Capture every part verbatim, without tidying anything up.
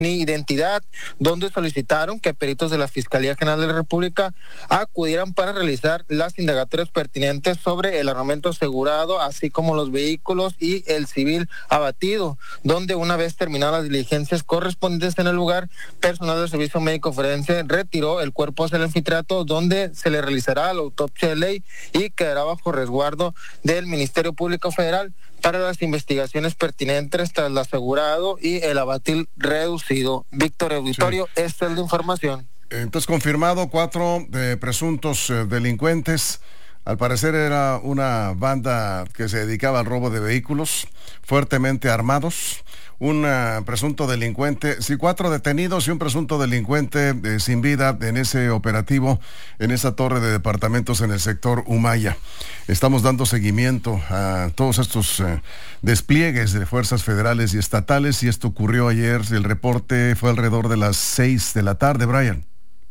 identidad, donde solicitaron que peritos de la Fiscalía General de la República acudieran para realizar las indagatorias pertinentes sobre el armamento asegurado, así como los vehículos y el civil abatido, donde una vez terminadas las diligencias correspondientes en el lugar, personal del Servicio Médico Forense retiró el cuerpo hacia el anfiteatro, donde se le realizará la autopsia de ley y quedará bajo resguardo del Ministerio Público Federal para las investigaciones pertinentes tras el asegurado y el abatil reducido. Víctor Auditorio, sí. Esta es la información. Entonces, confirmado, cuatro de presuntos eh, delincuentes. Al parecer era una banda que se dedicaba al robo de vehículos, fuertemente armados. Un uh, presunto delincuente, sí, cuatro detenidos y un presunto delincuente eh, sin vida en ese operativo, en esa torre de departamentos en el sector Humaya. Estamos dando seguimiento a todos estos eh, despliegues de fuerzas federales y estatales, y esto ocurrió ayer. El reporte fue alrededor de las seis de la tarde, Brian.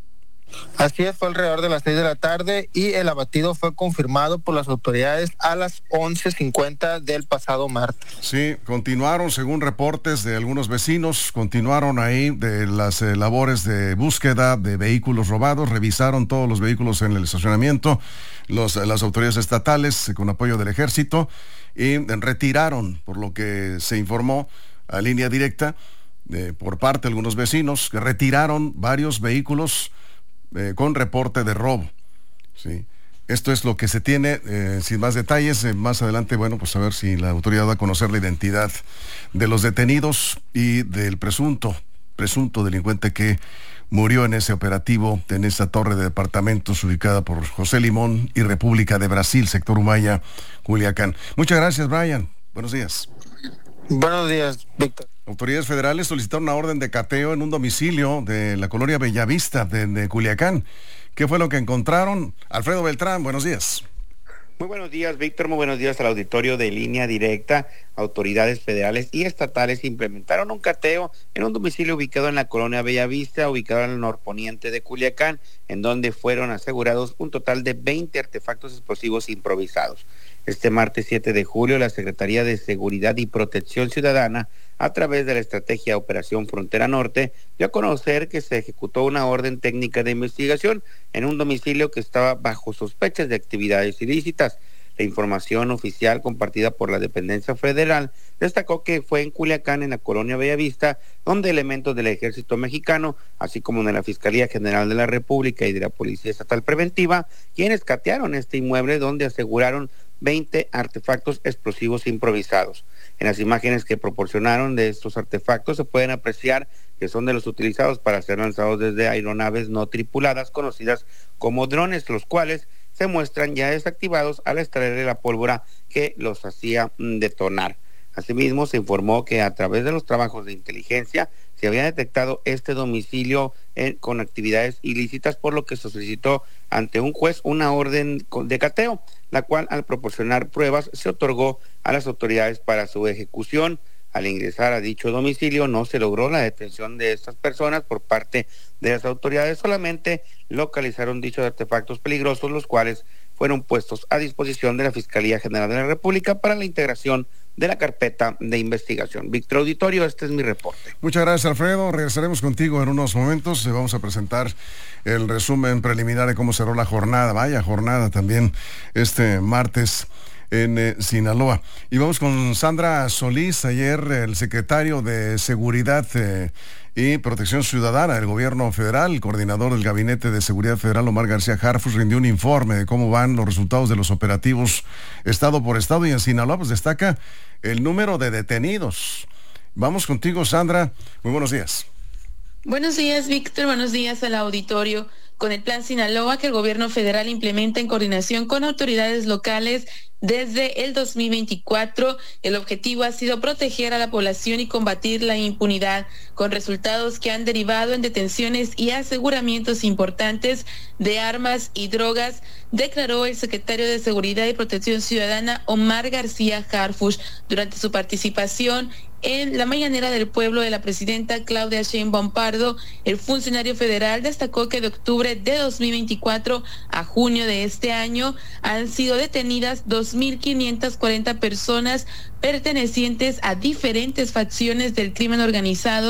Así es, fue alrededor de las seis de la tarde y el abatido fue confirmado por las autoridades a las once cincuenta del pasado martes. Sí, continuaron, según reportes de algunos vecinos, continuaron ahí de las eh, labores de búsqueda de vehículos robados, revisaron todos los vehículos en el estacionamiento, los, las autoridades estatales eh, con apoyo del ejército, y eh, retiraron, por lo que se informó a línea directa, eh, por parte de algunos vecinos, que retiraron varios vehículos Eh, con reporte de robo. Sí. Esto es lo que se tiene, eh, sin más detalles. Eh, más adelante, bueno, pues a ver si la autoridad va a conocer la identidad de los detenidos y del presunto, presunto delincuente que murió en ese operativo, en esa torre de departamentos ubicada por José Limón y República de Brasil, sector Humaya, Culiacán. Muchas gracias, Brian. Buenos días. Buenos días, Víctor. Autoridades federales solicitaron una orden de cateo en un domicilio de la colonia Bellavista de, de Culiacán. ¿Qué fue lo que encontraron? Alfredo Beltrán, buenos días. Muy buenos días, Víctor. Muy buenos días al auditorio de Línea Directa. Autoridades federales y estatales implementaron un cateo en un domicilio ubicado en la colonia Bellavista, ubicado en el norponiente de Culiacán, en donde fueron asegurados un total de veinte artefactos explosivos improvisados. Este martes siete de julio, la Secretaría de Seguridad y Protección Ciudadana, a través de la estrategia Operación Frontera Norte, dio a conocer que se ejecutó una orden técnica de investigación en un domicilio que estaba bajo sospechas de actividades ilícitas. La información oficial compartida por la dependencia federal destacó que fue en Culiacán, en la colonia Bellavista, donde elementos del Ejército Mexicano, así como de la Fiscalía General de la República y de la Policía Estatal Preventiva, quienes catearon este inmueble, donde aseguraron veinte artefactos explosivos improvisados. En las imágenes que proporcionaron de estos artefactos se pueden apreciar que son de los utilizados para ser lanzados desde aeronaves no tripuladas conocidas como drones, los cuales se muestran ya desactivados al extraer la pólvora que los hacía detonar. Asimismo, se informó que a través de los trabajos de inteligencia se había detectado este domicilio en, con actividades ilícitas, por lo que se solicitó ante un juez una orden de cateo, la cual, al proporcionar pruebas, se otorgó a las autoridades para su ejecución. Al ingresar a dicho domicilio no se logró la detención de estas personas por parte de las autoridades, solamente localizaron dichos artefactos peligrosos, los cuales fueron puestos a disposición de la Fiscalía General de la República para la integración de la carpeta de investigación. Víctor Auditorio, este es mi reporte. Muchas gracias, Alfredo. Regresaremos contigo en unos momentos. Le vamos a presentar el resumen preliminar de cómo cerró la jornada. Vaya jornada también este martes en eh, Sinaloa. Y vamos con Sandra Solís. Ayer el secretario de Seguridad eh, y Protección Ciudadana del Gobierno Federal, el coordinador del Gabinete de Seguridad Federal, Omar García Harfuch, rindió un informe de cómo van los resultados de los operativos estado por estado, y en Sinaloa pues destaca el número de detenidos. Vamos contigo, Sandra. Muy buenos días. Buenos días, Víctor. Buenos días al auditorio. Con el Plan Sinaloa que el gobierno federal implementa en coordinación con autoridades locales desde el dos mil veinticuatro, el objetivo ha sido proteger a la población y combatir la impunidad, con resultados que han derivado en detenciones y aseguramientos importantes de armas y drogas, declaró el secretario de Seguridad y Protección Ciudadana, Omar García Harfuch, durante su participación en la mañanera del pueblo de la presidenta Claudia Sheinbaum Pardo. El funcionario federal destacó que de octubre de dos mil veinticuatro a junio de este año han sido detenidas dos mil quinientas cuarenta personas pertenecientes a diferentes facciones del crimen organizado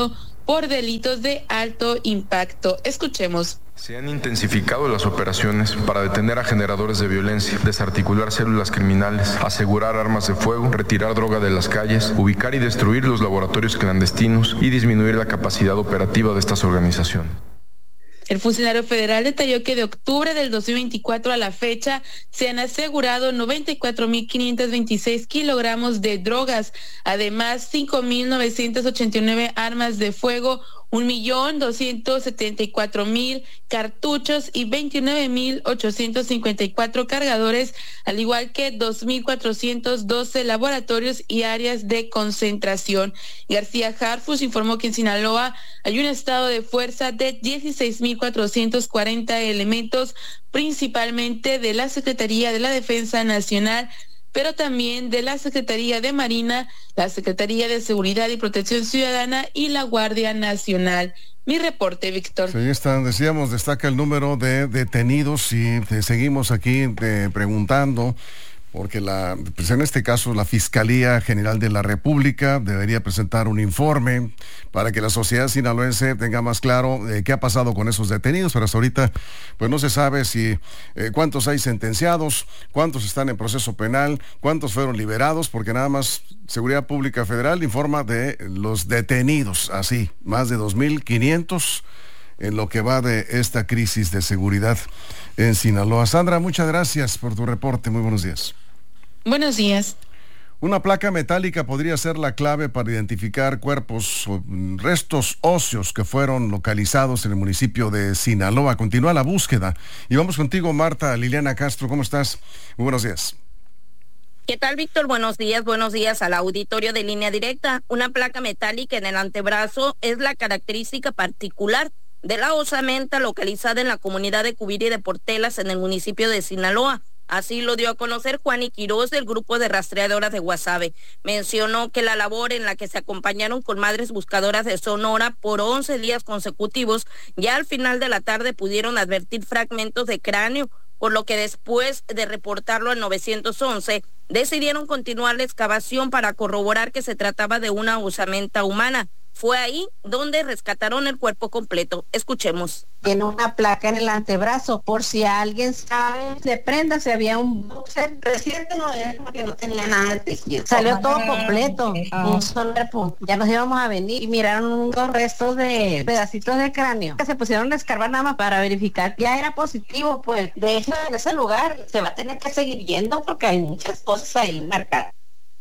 por delitos de alto impacto. Escuchemos. Se han intensificado las operaciones para detener a generadores de violencia, desarticular células criminales, asegurar armas de fuego, retirar droga de las calles, ubicar y destruir los laboratorios clandestinos y disminuir la capacidad operativa de estas organizaciones. El funcionario federal detalló que de octubre del dos mil veinticuatro a la fecha se han asegurado noventa y cuatro mil quinientos veintiséis kilogramos de drogas, además cinco mil novecientos ochenta y nueve armas de fuego, un millón doscientos setenta y cuatro mil cartuchos y veintinueve mil ochocientos cincuenta y cuatro cargadores, al igual que dos mil cuatrocientos doce laboratorios y áreas de concentración. García Harfuch informó que en Sinaloa hay un estado de fuerza de dieciséis mil cuatrocientos cuarenta elementos, principalmente de la Secretaría de la Defensa Nacional, pero también de la Secretaría de Marina, la Secretaría de Seguridad y Protección Ciudadana y la Guardia Nacional. Mi reporte, Víctor. Sí, está, decíamos, destaca el número de detenidos y te seguimos aquí te, preguntando, porque la, pues en este caso la Fiscalía General de la República debería presentar un informe para que la sociedad sinaloense tenga más claro eh, qué ha pasado con esos detenidos, pero hasta ahorita pues no se sabe si eh, cuántos hay sentenciados, cuántos están en proceso penal, cuántos fueron liberados, porque nada más Seguridad Pública Federal informa de los detenidos, así, más de dos mil quinientos en lo que va de esta crisis de seguridad en Sinaloa. Sandra, muchas gracias por tu reporte. Muy buenos días. Buenos días. Una placa metálica podría ser la clave para identificar cuerpos o restos óseos que fueron localizados en el municipio de Sinaloa. Continúa la búsqueda. Y vamos contigo, Marta Liliana Castro. ¿Cómo estás? Muy buenos días. ¿Qué tal, Víctor? Buenos días, buenos días al auditorio de Línea Directa. Una placa metálica en el antebrazo es la característica particular de la osamenta localizada en la comunidad de Cubiri de Portelas en el municipio de Sinaloa. Así lo dio a conocer Juan Quiroz del grupo de rastreadoras de Guasave. Mencionó que la labor en la que se acompañaron con madres buscadoras de Sonora por once días consecutivos, ya al final de la tarde pudieron advertir fragmentos de cráneo, por lo que después de reportarlo al nueve once, decidieron continuar la excavación para corroborar que se trataba de una osamenta humana. Fue ahí donde rescataron el cuerpo completo. Escuchemos. Tiene una placa en el antebrazo, por si alguien sabe de prenda, si había un boxer reciente, no era porque no tenía nada de tejido. Salió todo completo, un solo cuerpo. Ya nos íbamos a venir y miraron unos restos de pedacitos de cráneo que se pusieron a escarbar nada más para verificar. Ya era positivo, pues de hecho en ese lugar se va a tener que seguir yendo porque hay muchas cosas ahí marcadas.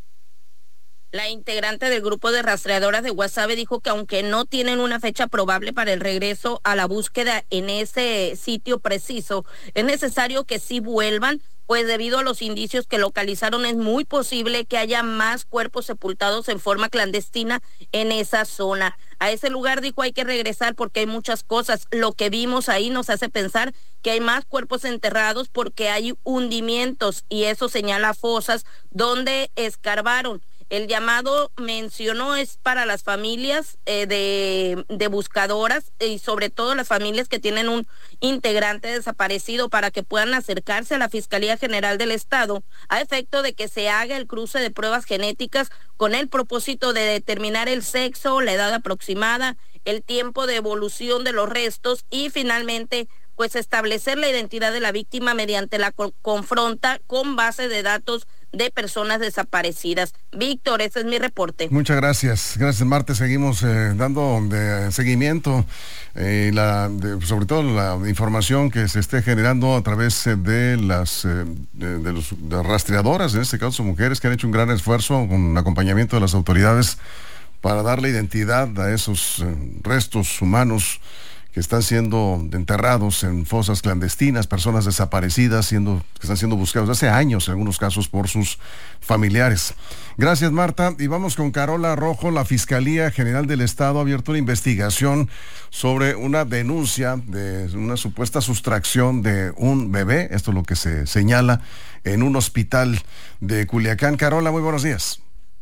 La integrante del grupo de rastreadoras de Guasave dijo que aunque no tienen una fecha probable para el regreso a la búsqueda en ese sitio preciso, es necesario que sí vuelvan, pues debido a los indicios que localizaron es muy posible que haya más cuerpos sepultados en forma clandestina en esa zona. A ese lugar, dijo, hay que regresar porque hay muchas cosas. Lo que vimos ahí nos hace pensar que hay más cuerpos enterrados porque hay hundimientos y eso señala fosas donde escarbaron. El llamado, mencionó, es para las familias eh, de, de buscadoras y sobre todo las familias que tienen un integrante desaparecido para que puedan acercarse a la Fiscalía General del Estado a efecto de que se haga el cruce de pruebas genéticas con el propósito de determinar el sexo, la edad aproximada, el tiempo de evolución de los restos y finalmente pues establecer la identidad de la víctima mediante la co- confronta con base de datos de personas desaparecidas. Víctor, ese es mi reporte. Muchas gracias. Gracias, Marta. Seguimos eh, dando de seguimiento, eh, la, de, sobre todo la información que se esté generando a través de las eh, de, de los de rastreadoras, en este caso mujeres que han hecho un gran esfuerzo con acompañamiento de las autoridades para darle identidad a esos eh, restos humanos que están siendo enterrados en fosas clandestinas, personas desaparecidas siendo, que están siendo buscados hace años, en algunos casos, por sus familiares. Gracias, Marta. Y vamos con Carola Rojo. La Fiscalía General del Estado ha abierto una investigación sobre una denuncia de una supuesta sustracción de un bebé, esto es lo que se señala, en un hospital de Culiacán. Carola, muy buenos días.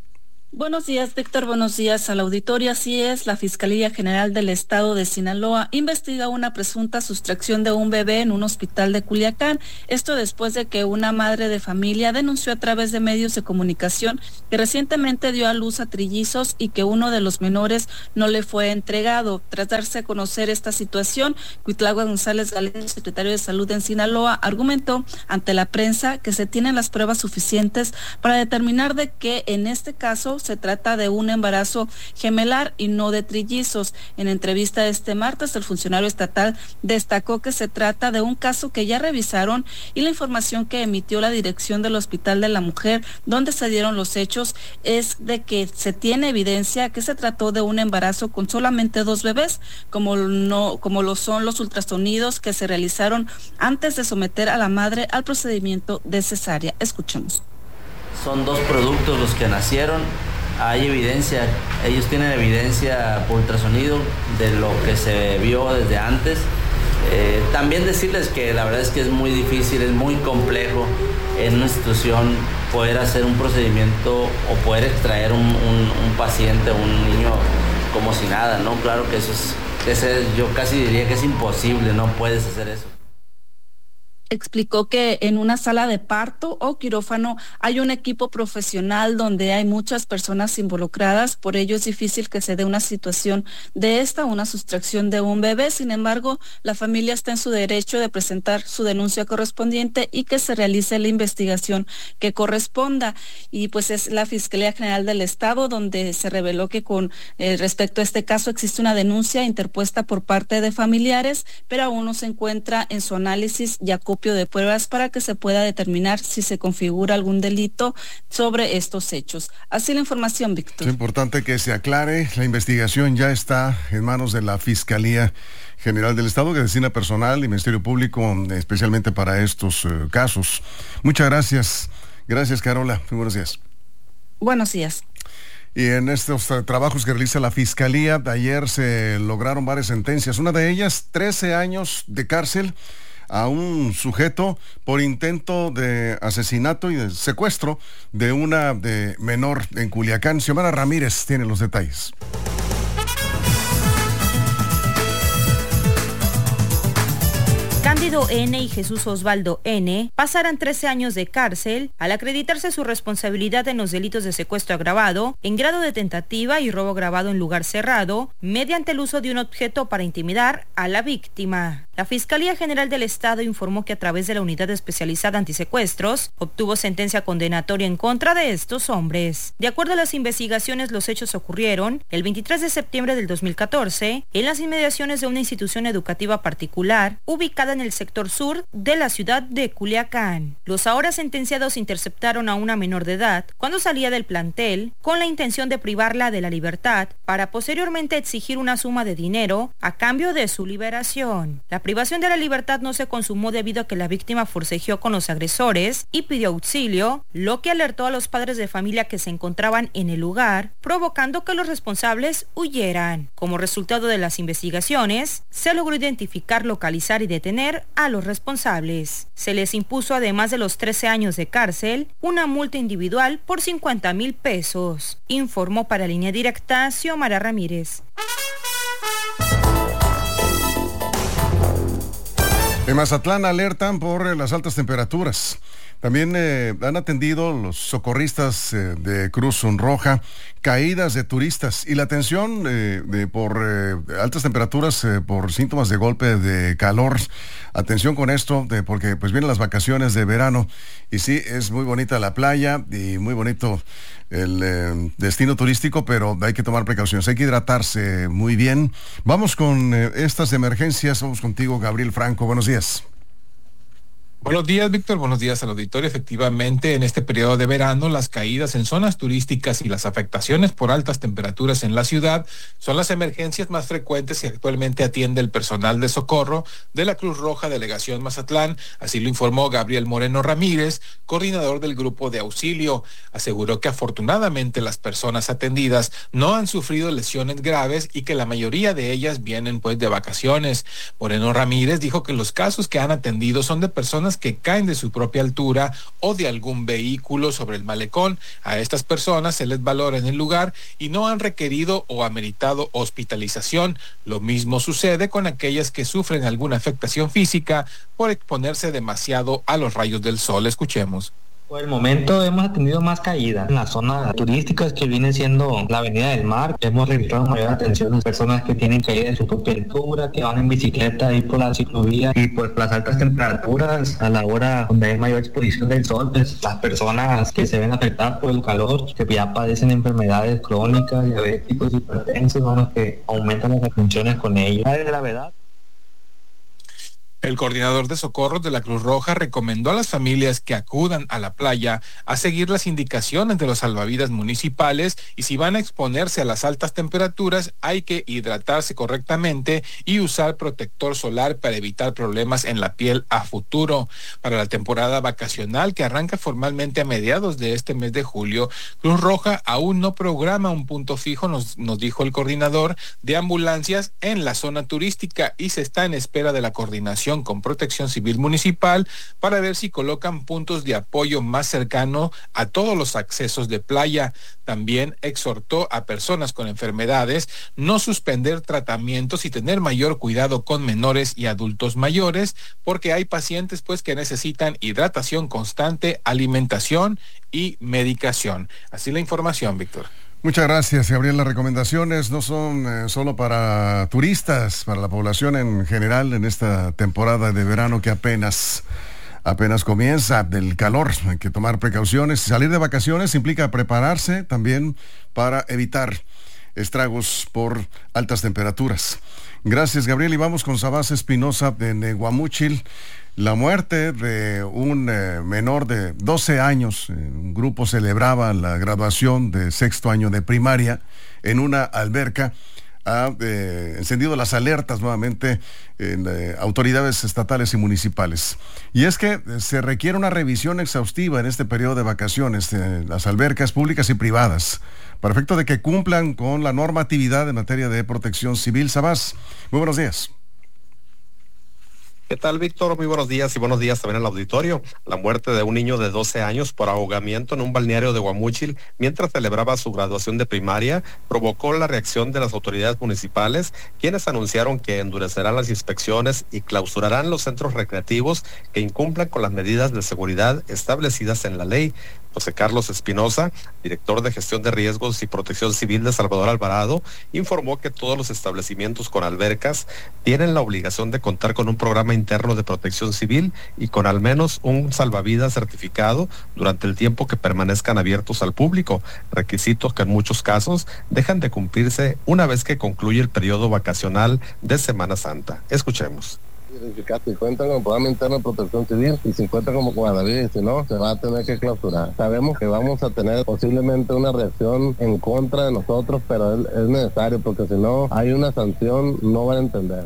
Buenos días, Víctor. Buenos días al auditorio. Así es, la Fiscalía General del Estado de Sinaloa investiga una presunta sustracción de un bebé en un hospital de Culiacán. Esto después de que una madre de familia denunció a través de medios de comunicación que recientemente dio a luz a trillizos y que uno de los menores no le fue entregado. Tras darse a conocer esta situación, Cuitlagua González Galindo, secretario de Salud en Sinaloa, argumentó ante la prensa que se tienen las pruebas suficientes para determinar de que en este caso se trata de un embarazo gemelar y no de trillizos. En entrevista este martes, el funcionario estatal destacó que se trata de un caso que ya revisaron y la información que emitió la dirección del Hospital de la Mujer, donde se dieron los hechos, es de que se tiene evidencia que se trató de un embarazo con solamente dos bebés, como no, como lo son los ultrasonidos que se realizaron antes de someter a la madre al procedimiento de cesárea. Escuchemos. Son dos productos los que nacieron. Hay evidencia, ellos tienen evidencia por ultrasonido de lo que se vio desde antes. Eh, también decirles que la verdad es que es muy difícil, es muy complejo en una institución poder hacer un procedimiento o poder extraer un, un, un paciente, un niño como si nada, ¿no? Claro que eso es, ese, yo casi diría que es imposible, no puedes hacer eso. Explicó que en una sala de parto o quirófano hay un equipo profesional donde hay muchas personas involucradas, por ello es difícil que se dé una situación de esta, una sustracción de un bebé. Sin embargo, la familia está en su derecho de presentar su denuncia correspondiente y que se realice la investigación que corresponda. Y pues es la Fiscalía General del Estado donde se reveló que con eh, respecto a este caso existe una denuncia interpuesta por parte de familiares, pero aún no se encuentra en su análisis y acopio de pruebas para que se pueda determinar si se configura algún delito sobre estos hechos. Así la información, Víctor. Es importante que se aclare. La investigación ya está en manos de la Fiscalía General del Estado, que destina personal y Ministerio Público especialmente para estos uh, casos. Muchas gracias. Gracias, Carola. Muy buenos días. Buenos días. Y en estos uh, trabajos que realiza la Fiscalía, ayer se lograron varias sentencias. Una de ellas, trece años de cárcel a un sujeto por intento de asesinato y de secuestro de una de menor en Culiacán. Xiomara Ramírez tiene los detalles. Cándido N. y Jesús Osvaldo N. pasarán trece años de cárcel al acreditarse su responsabilidad en los delitos de secuestro agravado, en grado de tentativa y robo agravado en lugar cerrado, mediante el uso de un objeto para intimidar a la víctima. La Fiscalía General del Estado informó que a través de la Unidad Especializada Antisecuestros obtuvo sentencia condenatoria en contra de estos hombres. De acuerdo a las investigaciones, los hechos ocurrieron el veintitrés de septiembre del dos mil catorce en las inmediaciones de una institución educativa particular ubicada en el sector sur de la ciudad de Culiacán. Los ahora sentenciados interceptaron a una menor de edad cuando salía del plantel con la intención de privarla de la libertad para posteriormente exigir una suma de dinero a cambio de su liberación. La privación de la libertad no se consumó debido a que la víctima forcejeó con los agresores y pidió auxilio, lo que alertó a los padres de familia que se encontraban en el lugar, provocando que los responsables huyeran. Como resultado de las investigaciones, se logró identificar, localizar y detener a los responsables. Se les impuso, además de los trece años de cárcel, una multa individual por cincuenta mil pesos, informó para Línea Directa Xiomara Ramírez. En Mazatlán alertan por las altas temperaturas. También eh, han atendido los socorristas eh, de Cruz Roja caídas de turistas y la atención eh, de, por eh, altas temperaturas eh, por síntomas de golpe de calor. Atención con esto de, porque pues vienen las vacaciones de verano y sí, es muy bonita la playa y muy bonito el eh, destino turístico, pero hay que tomar precauciones, hay que hidratarse muy bien. Vamos con eh, estas emergencias. Vamos contigo, Gabriel Franco. Buenos días. Buenos días, Víctor. Buenos días al auditorio. Efectivamente, en este periodo de verano, las caídas en zonas turísticas y las afectaciones por altas temperaturas en la ciudad son las emergencias más frecuentes que actualmente atiende el personal de socorro de la Cruz Roja Delegación Mazatlán. Así lo informó Gabriel Moreno Ramírez, coordinador del grupo de auxilio. Aseguró que afortunadamente las personas atendidas no han sufrido lesiones graves y que la mayoría de ellas vienen pues de vacaciones. Moreno Ramírez dijo que los casos que han atendido son de personas personas que caen de su propia altura o de algún vehículo sobre el malecón. A estas personas se les valora en el lugar y no han requerido o ameritado hospitalización. Lo mismo sucede con aquellas que sufren alguna afectación física por exponerse demasiado a los rayos del sol. Escuchemos. Por el momento hemos tenido más caídas en las zonas turísticas que viene siendo la Avenida del Mar. Hemos registrado mayor atención a personas que tienen caída de su propia altura, que van en bicicleta ahí por la ciclovía, y pues las altas temperaturas a la hora donde hay mayor exposición del sol, pues las personas que se ven afectadas por el calor, que ya padecen enfermedades crónicas, diabéticos, hipertensos, son los que aumentan las afecciones con ellos. La gravedad. El coordinador de socorros de la Cruz Roja recomendó a las familias que acudan a la playa a seguir las indicaciones de los salvavidas municipales y si van a exponerse a las altas temperaturas hay que hidratarse correctamente y usar protector solar para evitar problemas en la piel a futuro. Para la temporada vacacional que arranca formalmente a mediados de este mes de julio, Cruz Roja aún no programa un punto fijo, nos, nos dijo el coordinador, de ambulancias en la zona turística y se está en espera de la coordinación con Protección Civil Municipal para ver si colocan puntos de apoyo más cercano a todos los accesos de playa. También exhortó a personas con enfermedades no suspender tratamientos y tener mayor cuidado con menores y adultos mayores, porque hay pacientes pues que necesitan hidratación constante, alimentación y medicación. Así la información, Víctor. Muchas gracias, Gabriel. Las recomendaciones no son eh, solo para turistas, para la población en general en esta temporada de verano que apenas, apenas comienza, del calor. Hay que tomar precauciones. Salir de vacaciones implica prepararse también para evitar estragos por altas temperaturas. Gracias, Gabriel. Y vamos con Sabás Espinosa de Neguamúchil. La muerte de un eh, menor de doce años, eh, un grupo celebraba la graduación de sexto año de primaria en una alberca, ha eh, encendido las alertas nuevamente en eh, autoridades estatales y municipales. Y es que eh, se requiere una revisión exhaustiva en este periodo de vacaciones de las albercas públicas y privadas, para efecto de que cumplan con la normatividad en materia de protección civil. Sabás, muy buenos días. ¿Qué tal, Víctor? Muy buenos días y buenos días también al auditorio. La muerte de un niño de doce años por ahogamiento en un balneario de Guamúchil mientras celebraba su graduación de primaria provocó la reacción de las autoridades municipales, quienes anunciaron que endurecerán las inspecciones y clausurarán los centros recreativos que incumplan con las medidas de seguridad establecidas en la ley. José Carlos Espinosa, director de Gestión de Riesgos y Protección Civil de Salvador Alvarado, informó que todos los establecimientos con albercas tienen la obligación de contar con un programa interno de protección civil y con al menos un salvavidas certificado durante el tiempo que permanezcan abiertos al público, requisitos que en muchos casos dejan de cumplirse una vez que concluye el periodo vacacional de Semana Santa. Escuchemos. Si cuentan con programa interno de protección civil y si cuentan como con salvavidas, si no, se va a tener que clausurar. Sabemos que vamos a tener posiblemente una reacción en contra de nosotros, pero es, es necesario porque si no hay una sanción, no van a entender.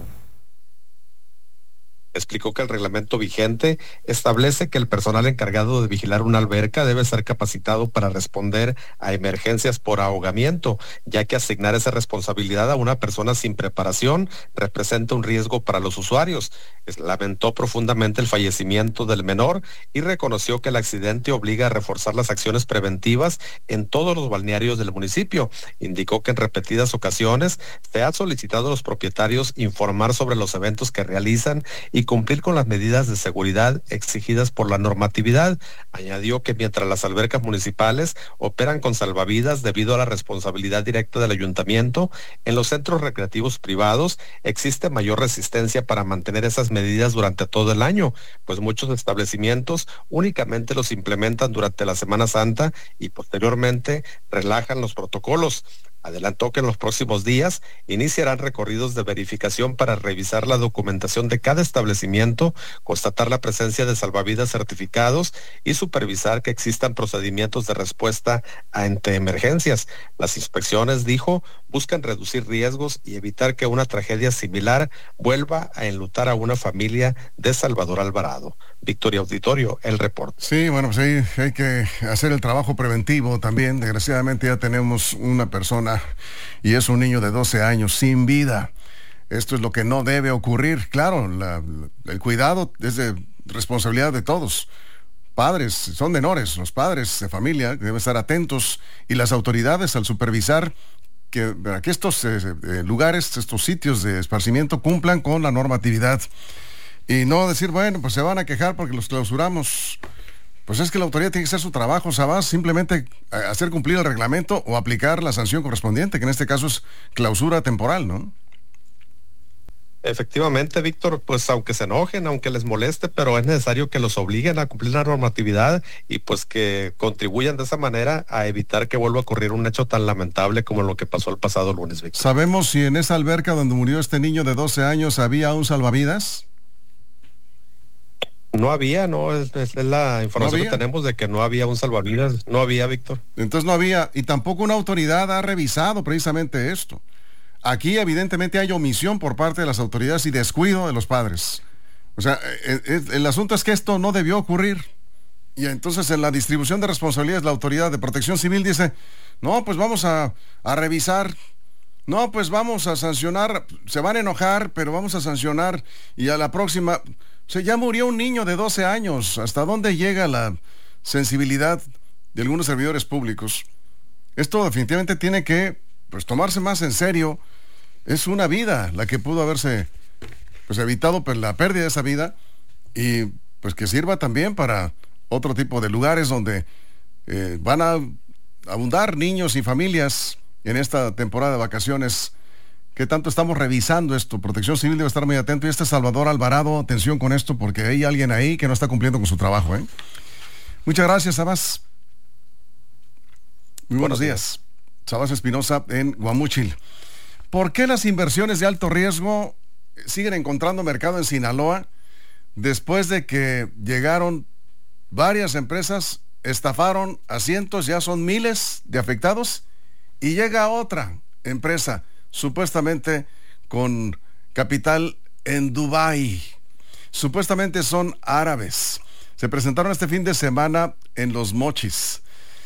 Explicó que el reglamento vigente establece que el personal encargado de vigilar una alberca debe ser capacitado para responder a emergencias por ahogamiento, ya que asignar esa responsabilidad a una persona sin preparación representa un riesgo para los usuarios. Lamentó profundamente el fallecimiento del menor y reconoció que el accidente obliga a reforzar las acciones preventivas en todos los balnearios del municipio. Indicó que en repetidas ocasiones se ha solicitado a los propietarios informar sobre los eventos que realizan y y cumplir con las medidas de seguridad exigidas por la normatividad. Añadió que mientras las albercas municipales operan con salvavidas debido a la responsabilidad directa del ayuntamiento, en los centros recreativos privados existe mayor resistencia para mantener esas medidas durante todo el año, pues muchos establecimientos únicamente los implementan durante la Semana Santa y posteriormente relajan los protocolos. Adelantó que en los próximos días iniciarán recorridos de verificación para revisar la documentación de cada establecimiento, constatar la presencia de salvavidas certificados y supervisar que existan procedimientos de respuesta ante emergencias. Las inspecciones, dijo, buscan reducir riesgos y evitar que una tragedia similar vuelva a enlutar a una familia de Salvador Alvarado. Victoria Auditorio, el reporte. Sí, bueno, pues ahí hay que hacer el trabajo preventivo también. Desgraciadamente ya tenemos una persona y es un niño de doce años sin vida. Esto es lo que no debe ocurrir. Claro, la, el cuidado es de responsabilidad de todos. Padres, son menores, los padres de familia deben estar atentos y las autoridades al supervisar que, que estos eh, eh, lugares, estos sitios de esparcimiento cumplan con la normatividad y no decir, bueno, pues se van a quejar porque los clausuramos. Pues es que la autoridad tiene que hacer su trabajo, Sabás, simplemente hacer cumplir el reglamento o aplicar la sanción correspondiente, que en este caso es clausura temporal, ¿no? Efectivamente, Víctor, pues aunque se enojen, aunque les moleste, pero es necesario que los obliguen a cumplir la normatividad y pues que contribuyan de esa manera a evitar que vuelva a ocurrir un hecho tan lamentable como lo que pasó el pasado lunes, Víctor. ¿Sabemos si en esa alberca donde murió este niño de doce años había un salvavidas? No había, no, es, es la información ¿No que tenemos de que no había un salvavidas, no había, Víctor. Entonces no había, y tampoco una autoridad ha revisado precisamente esto. Aquí evidentemente hay omisión por parte de las autoridades y descuido de los padres. O sea, el, el, el asunto es que esto no debió ocurrir. Y entonces en la distribución de responsabilidades la autoridad de protección civil dice, no, pues vamos a, a revisar, no, pues vamos a sancionar, se van a enojar, pero vamos a sancionar y a la próxima, o sea, ya murió un niño de doce años, ¿hasta dónde llega la sensibilidad de algunos servidores públicos? Esto definitivamente tiene que pues tomarse más en serio. Es una vida la que pudo haberse pues evitado pues, la pérdida de esa vida y pues que sirva también para otro tipo de lugares donde eh, van a abundar niños y familias en esta temporada de vacaciones. ¿Qué tanto estamos revisando esto? Protección Civil debe estar muy atento. Y este Salvador Alvarado, atención con esto porque hay alguien ahí que no está cumpliendo con su trabajo, ¿eh? Muchas gracias, Sabás. Muy buenos días. Sabás Espinosa en Guamúchil. ¿Por qué las inversiones de alto riesgo siguen encontrando mercado en Sinaloa después de que llegaron varias empresas, estafaron a cientos, ya son miles de afectados, y llega otra empresa supuestamente con capital en Dubái? Supuestamente son árabes. Se presentaron este fin de semana en Los Mochis.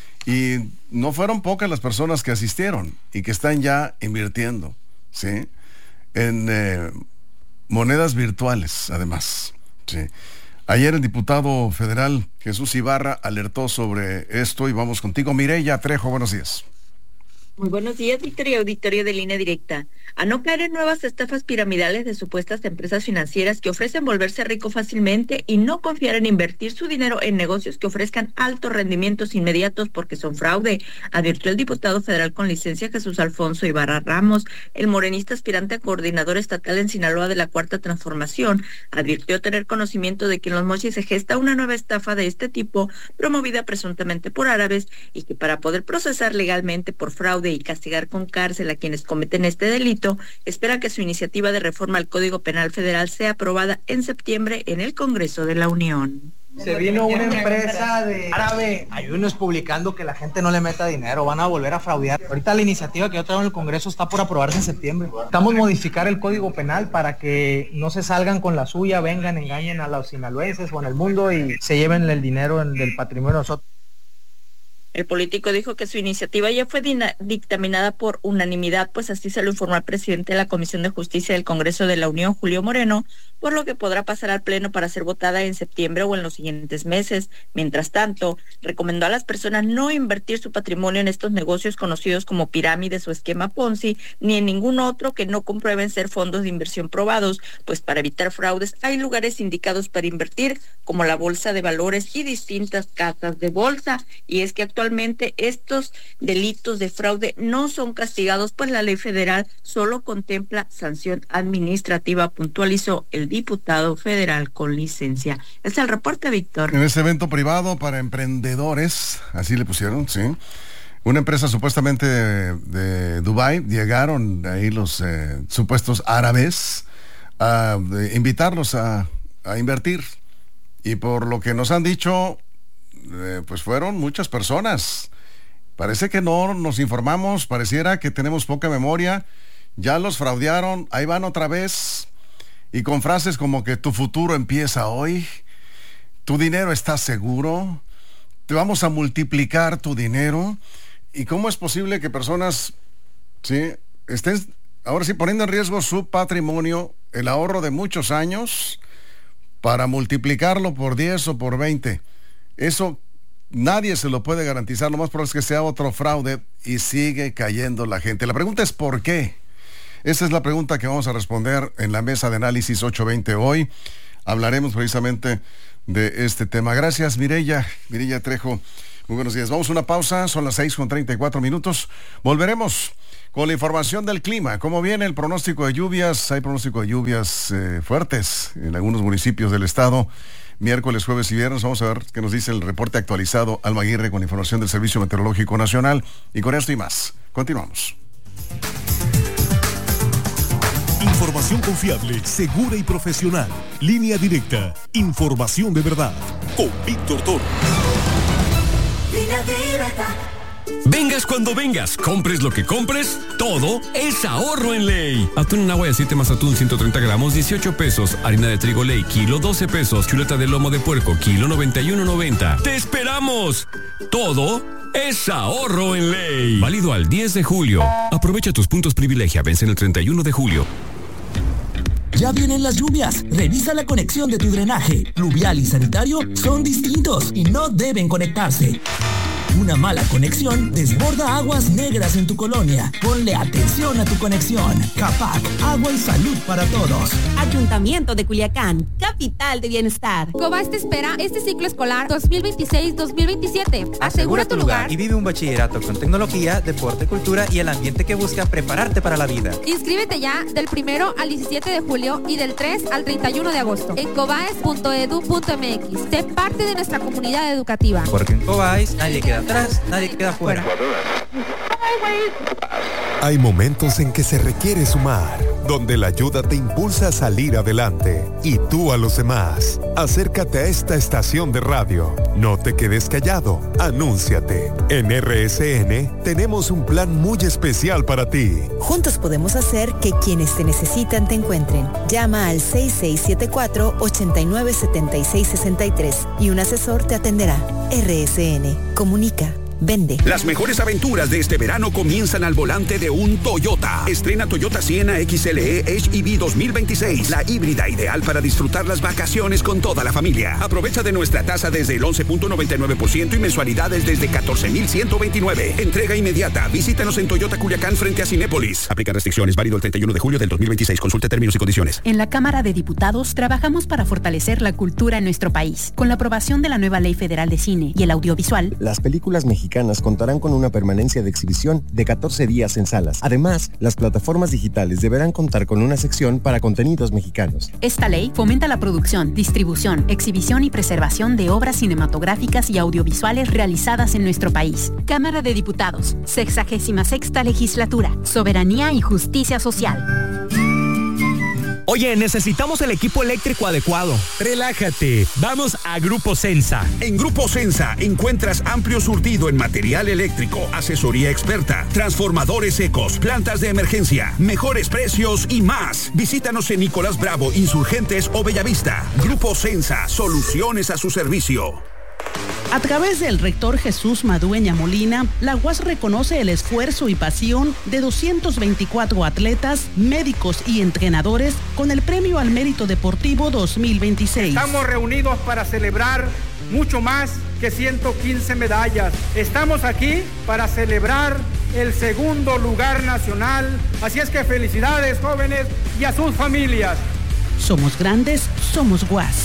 Y no fueron pocas las personas que asistieron y que están ya invirtiendo, ¿sí? En eh, monedas virtuales, además, ¿sí? Ayer el diputado federal Jesús Ibarra alertó sobre esto y vamos contigo. Mireya Trejo, buenos días. Muy buenos días, Víctor y auditorio de Línea Directa. A no caer en nuevas estafas piramidales de supuestas empresas financieras que ofrecen volverse rico fácilmente y no confiar en invertir su dinero en negocios que ofrezcan altos rendimientos inmediatos porque son fraude, advirtió el diputado federal con licencia Jesús Alfonso Ibarra Ramos. El morenista aspirante a coordinador estatal en Sinaloa de la Cuarta Transformación advirtió tener conocimiento de que en Los Mochis se gesta una nueva estafa de este tipo promovida presuntamente por árabes y que para poder procesar legalmente por fraude y castigar con cárcel a quienes cometen este delito, espera que su iniciativa de reforma al Código Penal Federal sea aprobada en septiembre en el Congreso de la Unión. Se vino una empresa de árabe, hay unos publicando que la gente no le meta dinero, van a volver a fraudear. Ahorita la iniciativa que yo traigo en el Congreso está por aprobarse en septiembre. Estamos modificar el Código Penal para que no se salgan con la suya, vengan, engañen a los sinaloenses o en el mundo y se lleven el dinero del patrimonio de nosotros. El político dijo que su iniciativa ya fue dictaminada por unanimidad, pues así se lo informó al presidente de la Comisión de Justicia del Congreso de la Unión, Julio Moreno, por lo que podrá pasar al Pleno para ser votada en septiembre o en los siguientes meses. Mientras tanto, recomendó a las personas no invertir su patrimonio en estos negocios conocidos como pirámides o esquema Ponzi, ni en ningún otro que no comprueben ser fondos de inversión probados, pues para evitar fraudes hay lugares indicados para invertir, como la Bolsa de Valores y distintas casas de bolsa. Y es que actualmente estos delitos de fraude no son castigados, pues la ley federal solo contempla sanción administrativa, puntualizó el diputado federal con licencia. Este es el reporte, Víctor. En ese evento privado para emprendedores, así le pusieron, sí. Una empresa supuestamente de, de Dubái, llegaron ahí los eh, supuestos árabes a de, invitarlos a, a invertir. Y por lo que nos han dicho, eh, pues fueron muchas personas. Parece que no nos informamos, pareciera que tenemos poca memoria. Ya los fraudearon, ahí van otra vez. Y con frases como que tu futuro empieza hoy, tu dinero está seguro, te vamos a multiplicar tu dinero. ¿Y cómo es posible que personas, sí, estén ahora sí poniendo en riesgo su patrimonio, el ahorro de muchos años, para multiplicarlo por diez o por veinte. Eso nadie se lo puede garantizar, lo más probable es que sea otro fraude y sigue cayendo la gente. La pregunta es ¿por qué? Esa es la pregunta que vamos a responder en la mesa de análisis ocho veinte hoy. Hablaremos precisamente de este tema. Gracias, Mireya, Mireya Trejo. Muy buenos días. Vamos a una pausa, son las seis con treinta y cuatro minutos. Volveremos con la información del clima. ¿Cómo viene el pronóstico de lluvias? Hay pronóstico de lluvias eh, fuertes en algunos municipios del estado. Miércoles, jueves y viernes. Vamos a ver qué nos dice el reporte actualizado Alma Aguirre con información del Servicio Meteorológico Nacional. Y con esto y más, continuamos. Información confiable, segura y profesional. Línea directa. Información de verdad. Con Víctor Toro. Línea directa. Vengas cuando vengas, compres lo que compres, todo es ahorro en Ley. Atún en agua de siete más atún ciento treinta gramos, dieciocho pesos. Harina de trigo Ley, kilo doce pesos. Chuleta de lomo de puerco, kilo noventa y uno noventa. ¡Te esperamos! Todo es ahorro en Ley. Válido al diez de julio. Aprovecha tus puntos privilegia, vencen el treinta y uno de julio. Ya vienen las lluvias. Revisa la conexión de tu drenaje. Pluvial y sanitario son distintos y no deben conectarse. Una mala conexión desborda aguas negras en tu colonia. Ponle atención a tu conexión. CAPAC, agua y salud para todos. Ayuntamiento de Culiacán, capital de bienestar. Cobás te espera este ciclo escolar dos mil veintiséis dos mil veintisiete. Asegura, Asegura tu lugar, lugar y vive un bachillerato con tecnología, deporte, cultura y el ambiente que busca prepararte para la vida. Inscríbete ya del primero al diecisiete de julio y del tres al treinta y uno de agosto en cobaes punto edu punto m x. Sé parte de nuestra comunidad educativa. Porque en Cobaes nadie queda atrás, nadie queda fuera. Hay momentos en que se requiere sumar, donde la ayuda te impulsa a salir adelante y tú a los demás. Acércate a esta estación de radio. No te quedes callado. Anúnciate. En R S N tenemos un plan muy especial para ti. Juntos podemos hacer que quienes te necesitan te encuentren. Llama al seis seis siete cuatro, ocho nueve siete seis seis tres y un asesor te atenderá. R S N. Comunica. Vende. Las mejores aventuras de este verano comienzan al volante de un Toyota. Estrena Toyota Sienna X L E H E V dos mil veintiséis, la híbrida ideal para disfrutar las vacaciones con toda la familia. Aprovecha de nuestra tasa desde el once punto noventa y nueve por ciento y mensualidades desde catorce mil ciento veintinueve. Entrega inmediata. Visítanos en Toyota Culiacán frente a Cinépolis. Aplica restricciones. Válido el treinta y uno de julio del dos mil veintiséis. Consulte términos y condiciones. En la Cámara de Diputados trabajamos para fortalecer la cultura en nuestro país. Con la aprobación de la nueva Ley Federal de Cine y el Audiovisual, las películas mexicanas contarán con una permanencia de exhibición de catorce días en salas. Además, las plataformas digitales deberán contar con una sección para contenidos mexicanos. Esta ley fomenta la producción, distribución, exhibición y preservación de obras cinematográficas y audiovisuales realizadas en nuestro país. Cámara de Diputados, sexagésima sexta legislatura, soberanía y justicia social. Oye, necesitamos el equipo eléctrico adecuado. Relájate, vamos a Grupo Sensa. En Grupo Sensa encuentras amplio surtido en material eléctrico, asesoría experta, transformadores secos, plantas de emergencia, mejores precios y más. Visítanos en Nicolás Bravo, Insurgentes o Bellavista. Grupo Sensa, soluciones a su servicio. A través del rector Jesús Madueña Molina, la U A S reconoce el esfuerzo y pasión de doscientos veinticuatro atletas, médicos y entrenadores con el Premio al Mérito Deportivo dos mil veintiséis. Estamos reunidos para celebrar mucho más que ciento quince medallas. Estamos aquí para celebrar el segundo lugar nacional. Así es que felicidades, jóvenes, y a sus familias. Somos grandes, somos U A S.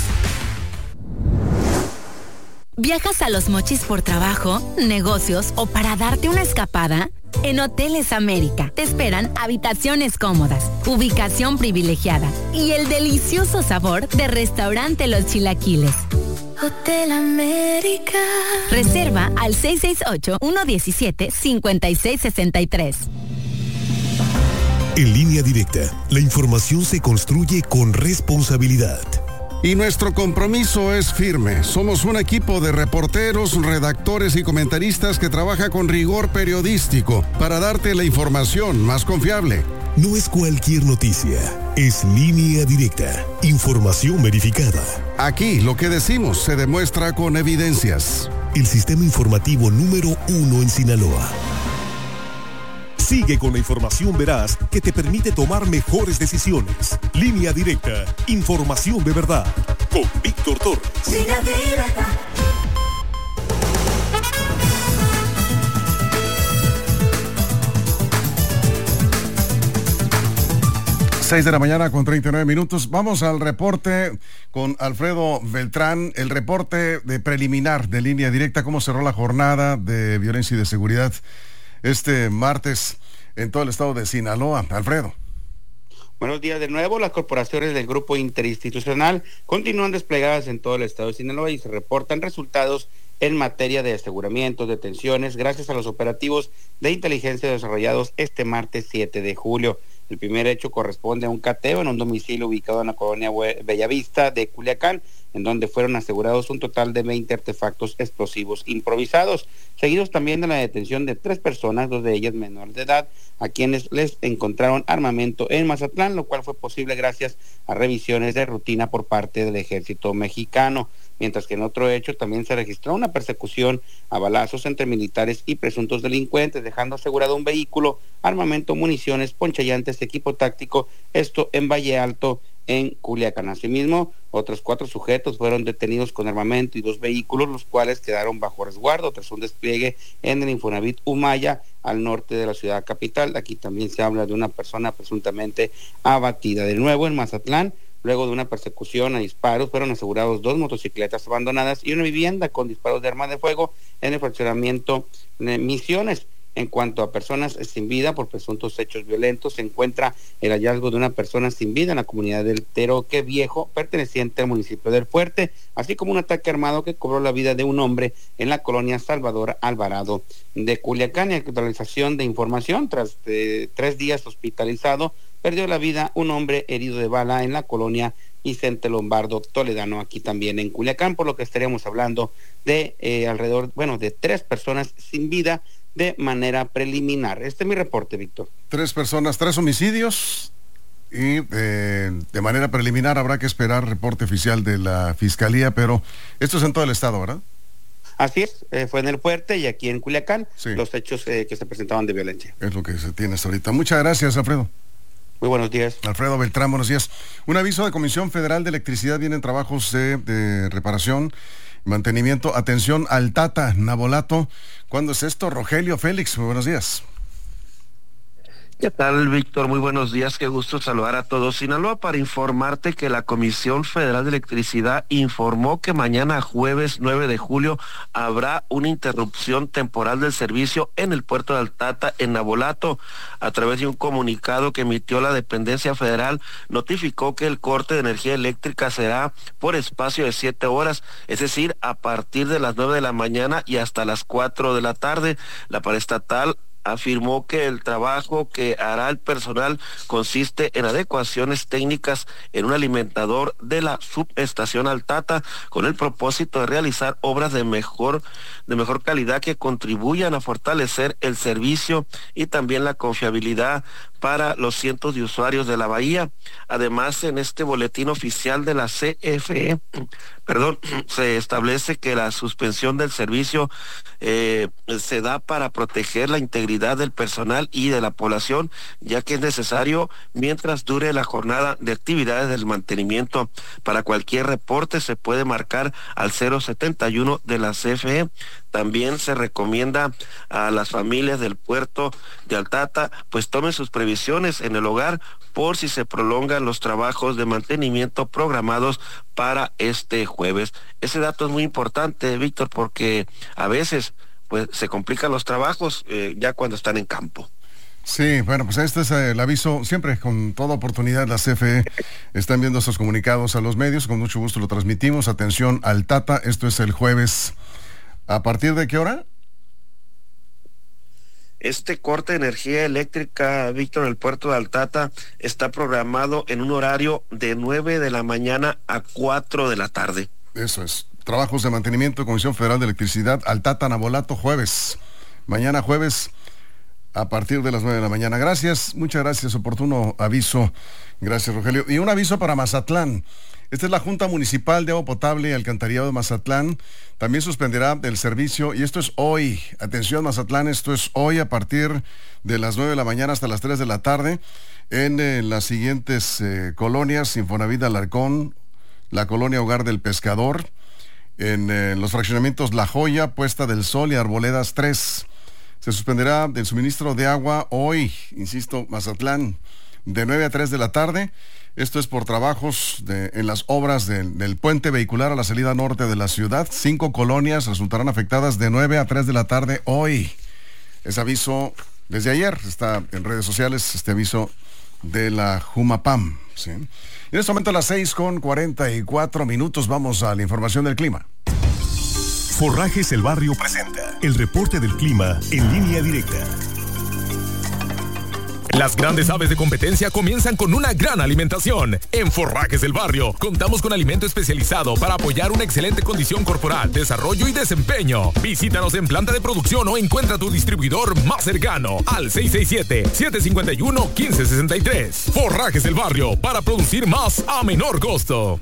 ¿Viajas a Los Mochis por trabajo, negocios o para darte una escapada? En Hoteles América te esperan habitaciones cómodas, ubicación privilegiada y el delicioso sabor de Restaurante Los Chilaquiles. Hotel América. Reserva al seis seis ocho, uno uno siete, cinco seis seis tres. En Línea Directa, la información se construye con responsabilidad. Y nuestro compromiso es firme. Somos un equipo de reporteros, redactores y comentaristas que trabaja con rigor periodístico para darte la información más confiable. No es cualquier noticia, es Línea Directa, información verificada. Aquí lo que decimos se demuestra con evidencias. El sistema informativo número uno en Sinaloa. Sigue con la información veraz que te permite tomar mejores decisiones. Línea Directa, información de verdad. Con Víctor Torres. Línea Directa. seis de la mañana con treinta y nueve minutos. Vamos al reporte con Alfredo Beltrán, el reporte de preliminar de Línea Directa, cómo cerró la jornada de violencia y de seguridad este martes en todo el estado de Sinaloa. Alfredo. Buenos días de nuevo. Las corporaciones del Grupo Interinstitucional continúan desplegadas en todo el estado de Sinaloa y se reportan resultados en materia de aseguramientos, detenciones, gracias a los operativos de inteligencia desarrollados este martes siete de julio. El primer hecho corresponde a un cateo en un domicilio ubicado en la colonia Bellavista de Culiacán, en donde fueron asegurados un total de veinte artefactos explosivos improvisados, seguidos también de la detención de tres personas, dos de ellas menores de edad, a quienes les encontraron armamento en Mazatlán, lo cual fue posible gracias a revisiones de rutina por parte del ejército mexicano. Mientras que en otro hecho también se registró una persecución a balazos entre militares y presuntos delincuentes, dejando asegurado un vehículo, armamento, municiones, ponchallantes, equipo táctico, esto en Valle Alto, en Culiacán. Asimismo, otros cuatro sujetos fueron detenidos con armamento y dos vehículos, los cuales quedaron bajo resguardo tras un despliegue en el Infonavit Humaya, al norte de la ciudad capital. Aquí también se habla de una persona presuntamente abatida. De nuevo en Mazatlán, luego de una persecución a disparos, fueron asegurados dos motocicletas abandonadas y una vivienda con disparos de arma de fuego en el fraccionamiento de Misiones. En cuanto a personas sin vida por presuntos hechos violentos, se encuentra el hallazgo de una persona sin vida en la comunidad del Teroque Viejo, perteneciente al municipio del Fuerte, así como un ataque armado que cobró la vida de un hombre en la colonia Salvador Alvarado de Culiacán. Y actualización de información, tras eh, tres días hospitalizado, perdió la vida un hombre herido de bala en la colonia Vicente Lombardo Toledano, aquí también en Culiacán, por lo que estaríamos hablando de eh, alrededor, bueno, de tres personas sin vida de manera preliminar. Este es mi reporte, Víctor. Tres personas, tres homicidios y eh, de manera preliminar habrá que esperar reporte oficial de la Fiscalía, pero esto es en todo el estado, ¿verdad? Así es, eh, fue en el Fuerte y aquí en Culiacán, sí, los hechos eh, que se presentaban de violencia. Es lo que se tiene hasta ahorita. Muchas gracias, Alfredo. Muy buenos días. Alfredo Beltrán, buenos días. Un aviso de Comisión Federal de Electricidad, vienen trabajos de, de reparación, mantenimiento. Atención al Tata Nabolato. ¿Cuándo es esto? Rogelio Félix, muy buenos días. ¿Qué tal, Víctor? Muy buenos días, qué gusto saludar a todos. Sinaloa, para informarte que la Comisión Federal de Electricidad informó que mañana jueves nueve de julio habrá una interrupción temporal del servicio en el puerto de Altata, en Nabolato. A través de un comunicado que emitió la dependencia federal, notificó que el corte de energía eléctrica será por espacio de siete horas, es decir, a partir de las nueve de la mañana y hasta las cuatro de la tarde. La paraestatal afirmó que el trabajo que hará el personal consiste en adecuaciones técnicas en un alimentador de la subestación Altata, con el propósito de realizar obras de mejor, de mejor calidad que contribuyan a fortalecer el servicio y también la confiabilidad para los cientos de usuarios de la bahía. Además, en este boletín oficial de la C F E, perdón, se establece que la suspensión del servicio eh, se da para proteger la integridad del personal y de la población, ya que es necesario mientras dure la jornada de actividades del mantenimiento. Para cualquier reporte se puede marcar al cero setenta y uno de la C F E. También se recomienda a las familias del puerto de Altata, pues tomen sus previsiones en el hogar por si se prolongan los trabajos de mantenimiento programados para este jueves. Ese dato es muy importante, Víctor, porque a veces pues se complican los trabajos eh, ya cuando están en campo. Sí, bueno, pues este es el aviso. Siempre, con toda oportunidad, la C F E está enviando estos comunicados a los medios. Con mucho gusto lo transmitimos. Atención al Tata, esto es el jueves. ¿A partir de qué hora? Este corte de energía eléctrica, Víctor, en el puerto de Altata está programado en un horario de nueve de la mañana a cuatro de la tarde. Eso es. Trabajos de mantenimiento, Comisión Federal de Electricidad, Altata, Nabolato, jueves. Mañana jueves a partir de las nueve de la mañana. Gracias, muchas gracias. Oportuno aviso Gracias, Rogelio. Y un aviso para Mazatlán. Esta es la Junta Municipal de Agua Potable y Alcantarillado de Mazatlán. También suspenderá el servicio, y esto es hoy. Atención, Mazatlán, esto es hoy a partir de las nueve de la mañana hasta las tres de la tarde en eh, las siguientes eh, colonias: Infonavit Alarcón, la colonia Hogar del Pescador, en eh, los fraccionamientos La Joya, Puesta del Sol y Arboledas tres. Se suspenderá el suministro de agua hoy, insisto, Mazatlán, de nueve a tres de la tarde. Esto es por trabajos de, en las obras de, del puente vehicular a la salida norte de la ciudad. Cinco colonias resultarán afectadas de nueve a tres de la tarde hoy. Es aviso desde ayer, está en redes sociales este aviso de la Jumapam, ¿sí? En este momento a las seis con cuarenta y cuatro minutos vamos a la información del clima. Forrajes El Barrio presenta el reporte del clima en línea directa. Las grandes aves de competencia comienzan con una gran alimentación. En Forrajes del Barrio contamos con alimento especializado para apoyar una excelente condición corporal, desarrollo y desempeño. Visítanos en planta de producción o encuentra tu distribuidor más cercano al seis seis siete, siete cinco uno, uno cinco seis tres. Forrajes del Barrio, para producir más a menor costo.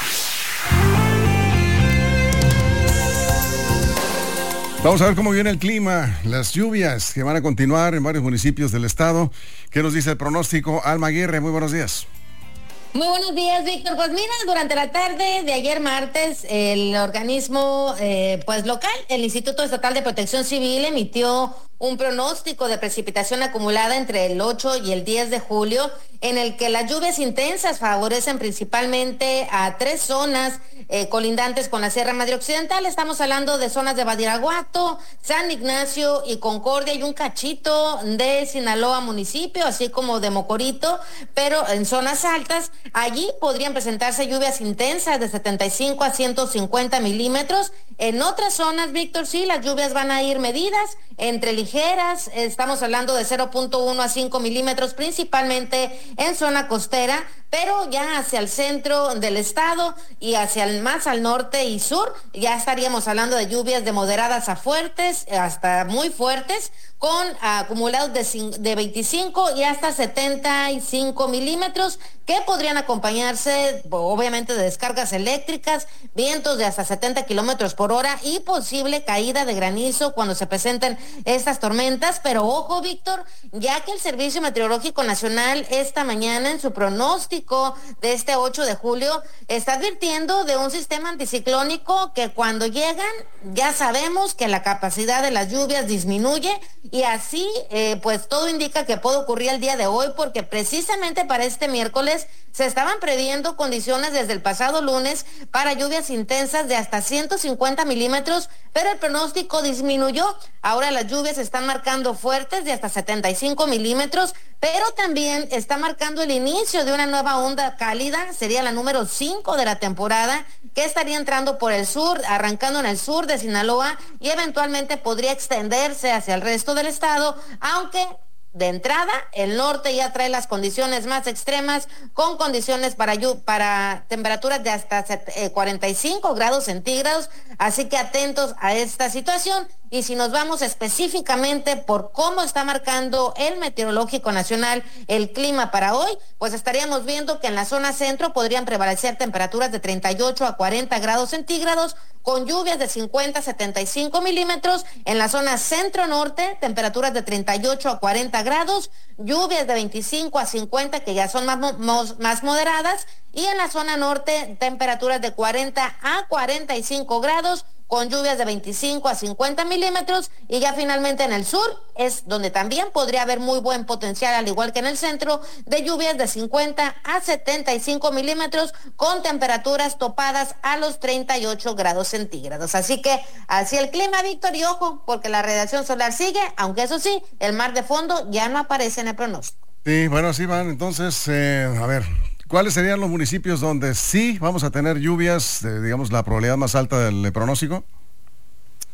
Vamos a ver cómo viene el clima, las lluvias que van a continuar en varios municipios del estado. ¿Qué nos dice el pronóstico? Alma Aguirre, muy buenos días. Muy buenos días, Víctor. Pues mira, durante la tarde de ayer martes, el organismo eh, pues local, el Instituto Estatal de Protección Civil, emitió un pronóstico de precipitación acumulada entre el ocho y el diez de julio, en el que las lluvias intensas favorecen principalmente a tres zonas eh, colindantes con la Sierra Madre Occidental. Estamos hablando de zonas de Badiraguato, San Ignacio y Concordia, y un cachito de Sinaloa municipio, así como de Mocorito, pero en zonas altas, allí podrían presentarse lluvias intensas de setenta y cinco a ciento cincuenta milímetros. En otras zonas, Víctor, sí, las lluvias van a ir medidas, entre ligeras, estamos hablando de cero punto uno a cinco milímetros, principalmente en zona costera, pero ya hacia el centro del estado y hacia el más al norte y sur, ya estaríamos hablando de lluvias de moderadas a fuertes, hasta muy fuertes, con acumulados de, de veinticinco y hasta setenta y cinco milímetros, que podrían acompañarse, obviamente, de descargas eléctricas, vientos de hasta setenta kilómetros por hora y posible caída de granizo cuando se presenten estas tormentas. Pero ojo, Víctor, ya que el Servicio Meteorológico Nacional esta mañana en su pronóstico de este ocho de julio está advirtiendo de un sistema anticiclónico que cuando llegan ya sabemos que la capacidad de las lluvias disminuye, y así eh, pues todo indica que puede ocurrir el día de hoy, porque precisamente para este miércoles se estaban previendo condiciones desde el pasado lunes para lluvias intensas de hasta ciento cincuenta milímetros, pero el pronóstico disminuyó. Ahora las lluvias están marcando fuertes de hasta setenta y cinco milímetros, pero también está marcando el inicio de una nueva onda cálida, sería la número cinco de la temporada, que estaría entrando por el sur, arrancando en el sur de Sinaloa, y eventualmente podría extenderse hacia el resto del estado, aunque de entrada el norte ya trae las condiciones más extremas, con condiciones para, para temperaturas de hasta cuarenta y cinco grados centígrados, así que atentos a esta situación. Y si nos vamos específicamente por cómo está marcando el Meteorológico Nacional el clima para hoy, pues estaríamos viendo que en la zona centro podrían prevalecer temperaturas de treinta y ocho a cuarenta grados centígrados, con lluvias de cincuenta a setenta y cinco milímetros. En la zona centro-norte, temperaturas de treinta y ocho a cuarenta grados, lluvias de veinticinco a cincuenta, que ya son más, más moderadas. Y en la zona norte, temperaturas de cuarenta a cuarenta y cinco grados, con lluvias de veinticinco a cincuenta milímetros, y ya finalmente en el sur es donde también podría haber muy buen potencial, al igual que en el centro, de lluvias de cincuenta a setenta y cinco milímetros, con temperaturas topadas a los treinta y ocho grados centígrados. Así que así el clima, Víctor, y ojo, porque la radiación solar sigue, aunque eso sí, el mar de fondo ya no aparece en el pronóstico. Sí, bueno, así van. Entonces, eh, a ver, ¿cuáles serían los municipios donde sí vamos a tener lluvias, eh, digamos, la probabilidad más alta del pronóstico?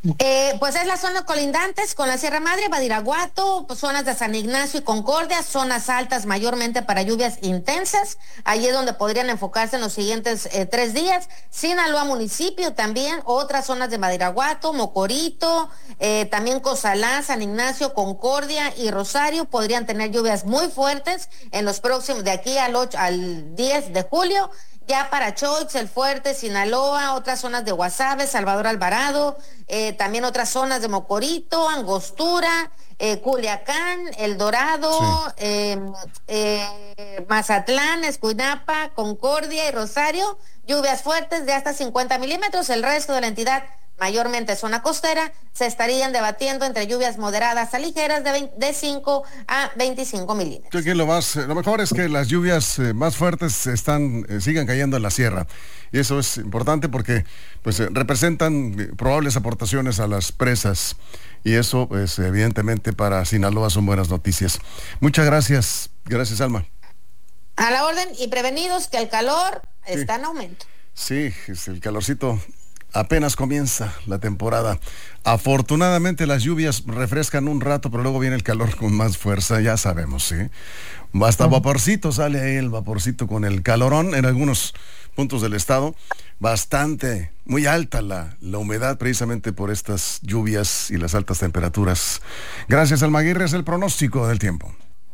Eh, pues es la zona colindantes con la Sierra Madre, Badiraguato, pues zonas de San Ignacio y Concordia, zonas altas mayormente para lluvias intensas. Allí es donde podrían enfocarse en los siguientes eh, tres días. Sinaloa municipio también, otras zonas de Badiraguato, Mocorito, eh, también Cozalá, San Ignacio, Concordia y Rosario podrían tener lluvias muy fuertes en los próximos, de aquí al ocho, al diez de julio. Ya para Choix, El Fuerte, Sinaloa, otras zonas de Guasave, Salvador Alvarado, eh, también otras zonas de Mocorito, Angostura, eh, Culiacán, El Dorado, sí. eh, eh, Mazatlán, Escuinapa, Concordia y Rosario, lluvias fuertes de hasta cincuenta milímetros. El resto de la entidad, mayormente zona costera, se estarían debatiendo entre lluvias moderadas a ligeras de, veinte, de cinco a veinticinco milímetros. Aquí lo, más, lo mejor es que las lluvias eh, más fuertes están, eh, sigan cayendo en la sierra. Y eso es importante porque pues, eh, representan eh, probables aportaciones a las presas. Y eso, pues, evidentemente, para Sinaloa son buenas noticias. Muchas gracias. Gracias, Alma. A la orden y prevenidos que el calor sí. está en aumento. Sí, es el calorcito. Apenas comienza la temporada. Afortunadamente las lluvias refrescan un rato, pero luego viene el calor con más fuerza, ya sabemos, ¿sí? Hasta vaporcito sale ahí el vaporcito con el calorón en algunos puntos del estado. Bastante, muy alta la, la humedad precisamente por estas lluvias y las altas temperaturas. Gracias, Alma Aguirre, es el pronóstico del tiempo.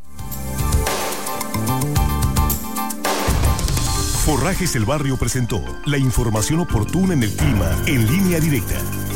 Forrajes El Barrio presentó la información oportuna en el clima en Línea Directa.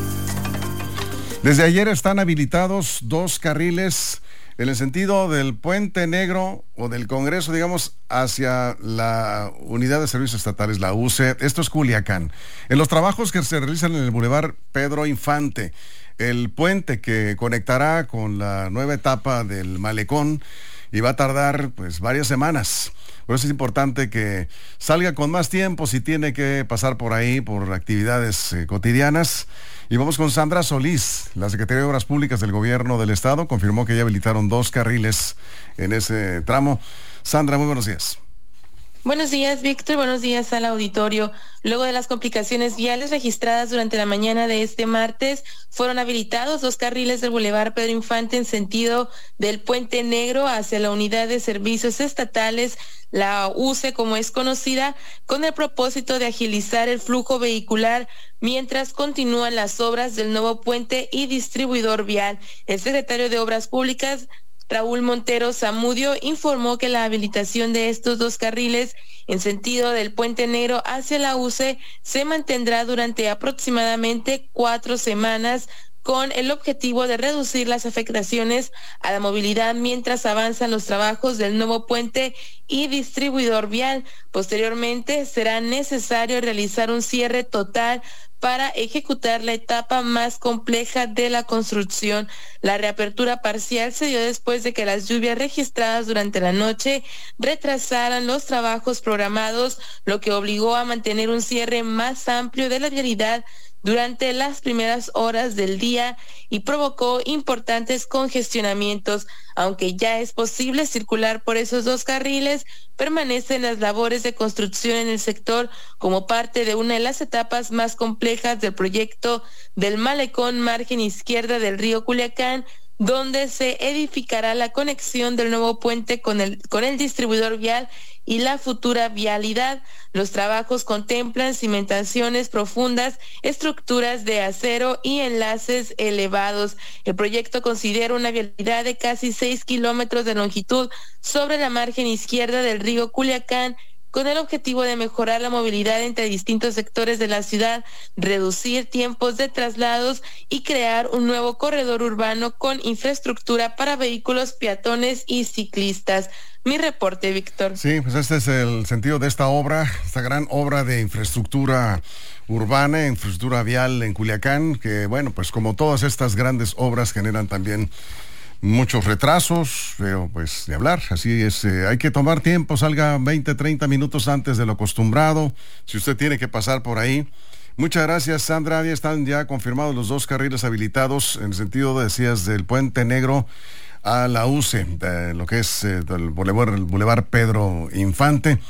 Desde ayer están habilitados dos carriles en el sentido del Puente Negro o del Congreso, digamos, hacia la Unidad de Servicios Estatales, la U C E. Esto es Culiacán. En los trabajos que se realizan en el Boulevard Pedro Infante, el puente que conectará con la nueva etapa del Malecón y va a tardar pues varias semanas. Por eso es importante que salga con más tiempo si tiene que pasar por ahí por actividades eh, cotidianas. Y vamos con Sandra Solís, la Secretaría de Obras Públicas del Gobierno del Estado, confirmó que ya habilitaron dos carriles en ese tramo. Sandra, muy buenos días. Buenos días, Víctor. Buenos días al auditorio. Luego de las complicaciones viales registradas durante la mañana de este martes, fueron habilitados dos carriles del Boulevard Pedro Infante en sentido del Puente Negro hacia la Unidad de Servicios Estatales, la U C E, como es conocida, con el propósito de agilizar el flujo vehicular mientras continúan las obras del nuevo puente y distribuidor vial. El secretario de Obras Públicas, Raúl Montero Zamudio, informó que la habilitación de estos dos carriles en sentido del Puente Negro hacia la U C E se mantendrá durante aproximadamente cuatro semanas con el objetivo de reducir las afectaciones a la movilidad mientras avanzan los trabajos del nuevo puente y distribuidor vial. Posteriormente será necesario realizar un cierre total para ejecutar la etapa más compleja de la construcción. La reapertura parcial se dio después de que las lluvias registradas durante la noche retrasaran los trabajos programados, lo que obligó a mantener un cierre más amplio de la vialidad durante las primeras horas del día y provocó importantes congestionamientos. Aunque ya es posible circular por esos dos carriles, permanecen las labores de construcción en el sector como parte de una de las etapas más complejas del proyecto del Malecón margen izquierda del río Culiacán, donde se edificará la conexión del nuevo puente con el, con el distribuidor vial y la futura vialidad. Los trabajos contemplan cimentaciones profundas, estructuras de acero y enlaces elevados. El proyecto considera una vialidad de casi seis kilómetros de longitud sobre la margen izquierda del río Culiacán, con el objetivo de mejorar la movilidad entre distintos sectores de la ciudad, reducir tiempos de traslados y crear un nuevo corredor urbano con infraestructura para vehículos, peatones y ciclistas. Mi reporte, Víctor. Sí, pues este es el sentido de esta obra, esta gran obra de infraestructura urbana, infraestructura vial en Culiacán, que bueno, pues como todas estas grandes obras generan también muchos retrasos, pero pues de hablar, así es, eh, hay que tomar tiempo, salga veinte, treinta minutos antes de lo acostumbrado, si usted tiene que pasar por ahí. Muchas gracias, Sandra. Ya están ya confirmados los dos carriles habilitados en el sentido, decías, del Puente Negro a la U C E, de lo que es eh, el Boulevard, el Boulevard Pedro Infante.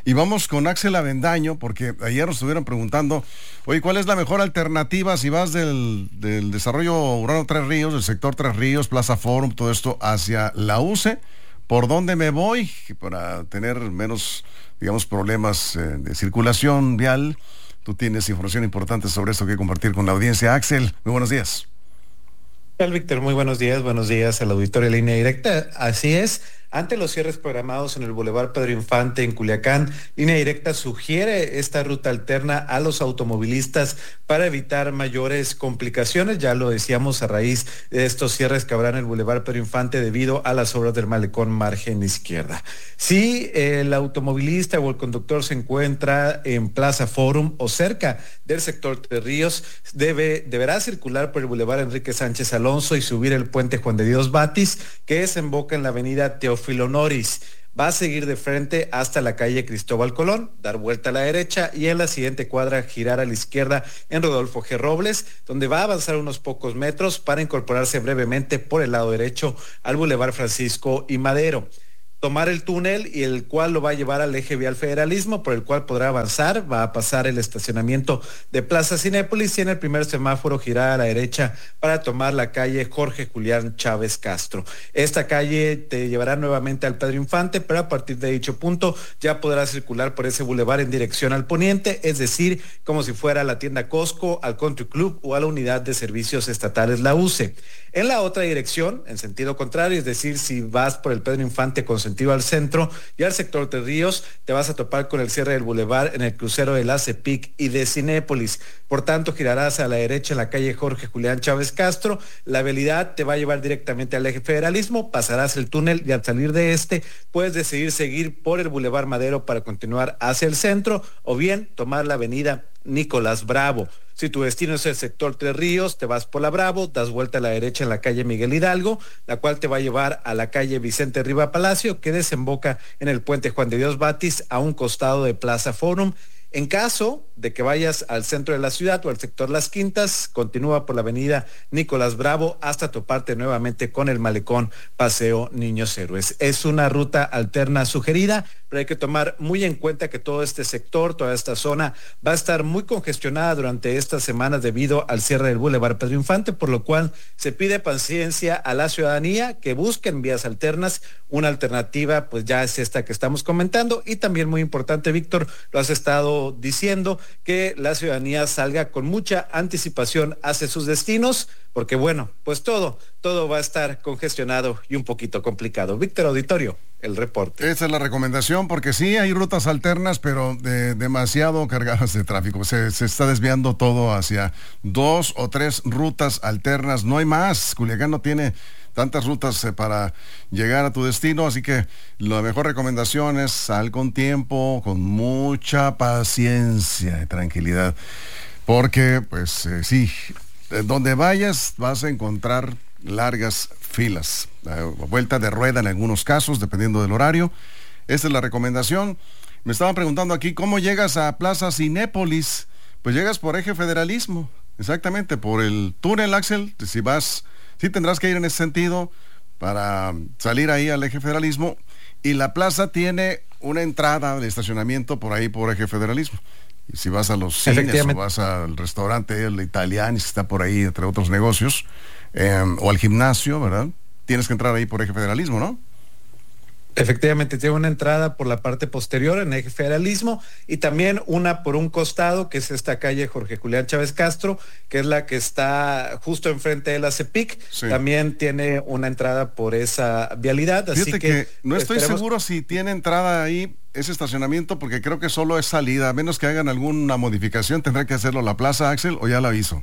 Y vamos con Axel Avendaño, porque ayer nos estuvieron preguntando, oye, ¿cuál es la mejor alternativa si vas del, del desarrollo urbano Tres Ríos, del sector Tres Ríos, Plaza Forum, todo esto, hacia la U C E? ¿Por dónde me voy? Para tener menos, digamos, problemas eh, de circulación vial. Tú tienes información importante sobre esto que compartir con la audiencia. Axel, muy buenos días. ¿Qué tal, Víctor? Muy buenos días. Buenos días al auditorio de Línea Directa. Así es. Ante los cierres programados en el Boulevard Pedro Infante en Culiacán, Línea Directa sugiere esta ruta alterna a los automovilistas para evitar mayores complicaciones. Ya lo decíamos a raíz de estos cierres que habrá en el Boulevard Pedro Infante debido a las obras del malecón margen izquierda. Si el automovilista o el conductor se encuentra en Plaza Forum o cerca del sector Tres Ríos, debe, deberá circular por el Boulevard Enrique Sánchez Alonso y subir el puente Juan de Dios Batis, que desemboca en la avenida Teófilo Filonoris. Va a seguir de frente hasta la calle Cristóbal Colón, dar vuelta a la derecha y en la siguiente cuadra girar a la izquierda en Rodolfo G. Robles, donde va a avanzar unos pocos metros para incorporarse brevemente por el lado derecho al Boulevard Francisco y Madero. Tomar el túnel y el cual lo va a llevar al eje vial Federalismo, por el cual podrá avanzar, va a pasar el estacionamiento de Plaza Cinépolis y en el primer semáforo girar a la derecha para tomar la calle Jorge Julián Chávez Castro. Esta calle te llevará nuevamente al Pedro Infante, pero a partir de dicho punto ya podrás circular por ese bulevar en dirección al poniente, es decir, como si fuera a la tienda Costco, al Country Club o a la unidad de servicios estatales, la U C E. En la otra dirección, en sentido contrario, es decir, si vas por el Pedro Infante con sentido al centro y al sector Tres Ríos, te vas a topar con el cierre del bulevar en el crucero de la CEPIC y de Cinépolis. Por tanto, girarás a la derecha en la calle Jorge Julián Chávez Castro. La vialidad te va a llevar directamente al eje Federalismo, pasarás el túnel y al salir de este puedes decidir seguir por el bulevar Madero para continuar hacia el centro o bien tomar la avenida Nicolás Bravo. Si tu destino es el sector Tres Ríos, te vas por la Bravo, das vuelta a la derecha en la calle Miguel Hidalgo, la cual te va a llevar a la calle Vicente Riva Palacio, que desemboca en el puente Juan de Dios Batis a un costado de Plaza Forum. En caso de que vayas al centro de la ciudad o al sector Las Quintas, continúa por la avenida Nicolás Bravo hasta toparte nuevamente con el malecón Paseo Niños Héroes. Es una ruta alterna sugerida, pero hay que tomar muy en cuenta que todo este sector, toda esta zona va a estar muy congestionada durante estas semanas debido al cierre del Boulevard Pedro Infante, por lo cual se pide paciencia a la ciudadanía que busquen vías alternas. Una alternativa pues ya es esta que estamos comentando y también muy importante, Víctor, lo has estado diciendo, que la ciudadanía salga con mucha anticipación hacia sus destinos, porque bueno, pues todo, todo va a estar congestionado y un poquito complicado. Víctor, auditorio, el reporte. Esa es la recomendación, porque sí hay rutas alternas, pero de, demasiado cargadas de tráfico. Se, se está desviando todo hacia dos o tres rutas alternas, no hay más. Culiacán no tiene tantas rutas eh, para llegar a tu destino, así que la mejor recomendación es sal con tiempo, con mucha paciencia y tranquilidad, porque pues eh, sí, donde vayas vas a encontrar largas filas, eh, vuelta de rueda en algunos casos, dependiendo del horario. Esta es la recomendación. Me estaban preguntando aquí, ¿cómo llegas a Plaza Cinépolis? Pues llegas por eje Federalismo, exactamente, por el túnel, Axel. Si vas, sí tendrás que ir en ese sentido para salir ahí al eje Federalismo, y la plaza tiene una entrada de estacionamiento por ahí por eje Federalismo. Y si vas a los cines o vas al restaurante, el Italiani, que está por ahí, entre otros negocios, eh, o al gimnasio, ¿verdad? Tienes que entrar ahí por eje Federalismo, ¿no? Efectivamente, tiene una entrada por la parte posterior en eje Federalismo y también una por un costado, que es esta calle Jorge Julián Chávez Castro, que es la que está justo enfrente de la CEPIC. Sí. También tiene una entrada por esa vialidad. Fíjate así que, que no estoy esperemos... seguro si tiene entrada ahí ese estacionamiento, porque creo que solo es salida. A menos que hagan alguna modificación, tendrá que hacerlo la plaza, Axel, o ya la aviso.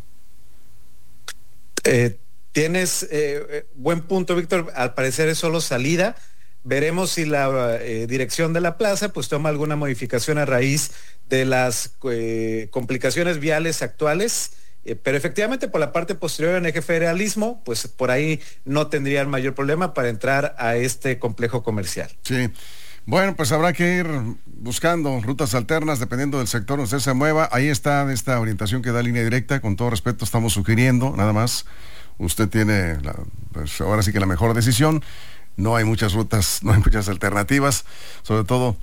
Eh, tienes eh, buen punto, Víctor. Al parecer es solo salida. Veremos si la eh, dirección de la plaza pues toma alguna modificación a raíz de las eh, complicaciones viales actuales, eh, pero efectivamente por la parte posterior en eje Federalismo, pues por ahí no tendrían mayor problema para entrar a este complejo comercial. Sí. Bueno, pues habrá que ir buscando rutas alternas dependiendo del sector donde usted se mueva. Ahí está esta orientación que da Línea Directa. Con todo respeto estamos sugiriendo, nada más. Usted tiene, la, pues ahora sí que la mejor decisión. No hay muchas rutas, no hay muchas alternativas, sobre todo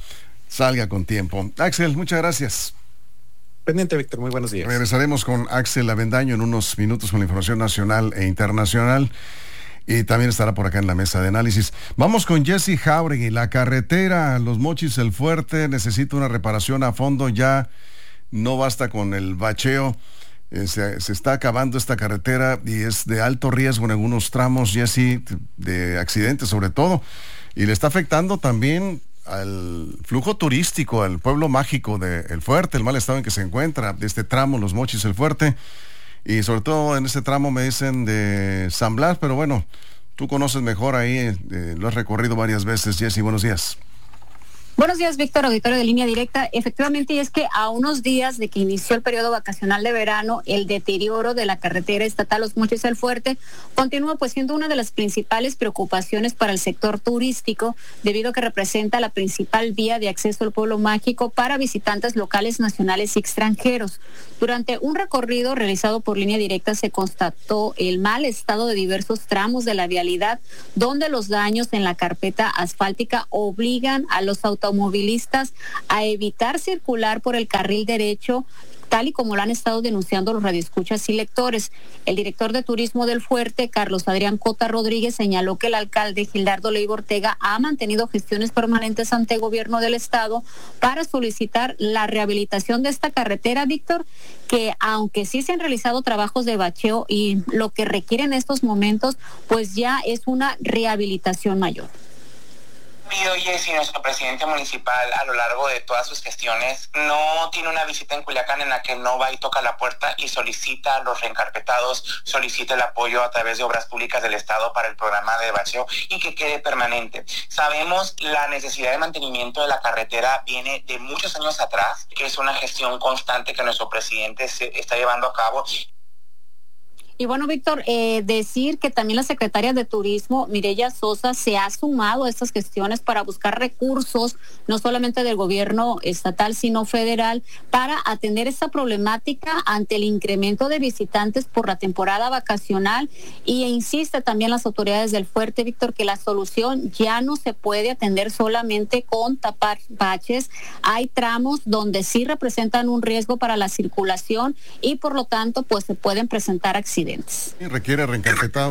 salga con tiempo. Axel, muchas gracias. Pendiente, Víctor, muy buenos días. Regresaremos con Axel Avendaño en unos minutos con la información nacional e internacional. Y también estará por acá en la mesa de análisis. Vamos con Jesse Jauregui. La carretera Los Mochis El Fuerte necesita una reparación a fondo. Ya no basta con el bacheo. Eh, se, se está acabando esta carretera y es de alto riesgo en algunos tramos, Jesse, de accidentes sobre todo. Y le está afectando también al flujo turístico, al pueblo mágico de El Fuerte, el mal estado en que se encuentra de este tramo Los Mochis El Fuerte. Y sobre todo en este tramo me dicen de San Blas, pero bueno, tú conoces mejor ahí, eh, lo has recorrido varias veces. Jessy, buenos días. Buenos días, Víctor, auditorio de Línea Directa. Efectivamente, y es que a unos días de que inició el periodo vacacional de verano, el deterioro de la carretera estatal Los Mochis El Fuerte continúa pues siendo una de las principales preocupaciones para el sector turístico, debido a que representa la principal vía de acceso al pueblo mágico para visitantes locales, nacionales y extranjeros. Durante un recorrido realizado por Línea Directa se constató el mal estado de diversos tramos de la vialidad, donde los daños en la carpeta asfáltica obligan a los automovilistas automovilistas a evitar circular por el carril derecho, tal y como lo han estado denunciando los radioescuchas y lectores. El director de Turismo del Fuerte, Carlos Adrián Cota Rodríguez, señaló que el alcalde Gildardo Leiva Ortega ha mantenido gestiones permanentes ante el gobierno del estado para solicitar la rehabilitación de esta carretera, Víctor, que aunque sí se han realizado trabajos de bacheo y lo que requiere en estos momentos, pues ya es una rehabilitación mayor. Pido, Jessy, nuestro presidente municipal, a lo largo de todas sus gestiones, no tiene una visita en Culiacán en la que no va y toca la puerta y solicita a los reencarpetados, solicita el apoyo a través de obras públicas del Estado para el programa de bacheo y que quede permanente. Sabemos la necesidad de mantenimiento de la carretera viene de muchos años atrás, que es una gestión constante que nuestro presidente se está llevando a cabo. Y bueno, Víctor, eh, decir que también la secretaria de Turismo, Mireya Sosa, se ha sumado a estas gestiones para buscar recursos, no solamente del gobierno estatal, sino federal, para atender esta problemática ante el incremento de visitantes por la temporada vacacional. Y insiste también las autoridades del Fuerte, Víctor, que la solución ya no se puede atender solamente con tapar baches. Hay tramos donde sí representan un riesgo para la circulación y por lo tanto, pues se pueden presentar accidentes. Sí, requiere reencarpetado.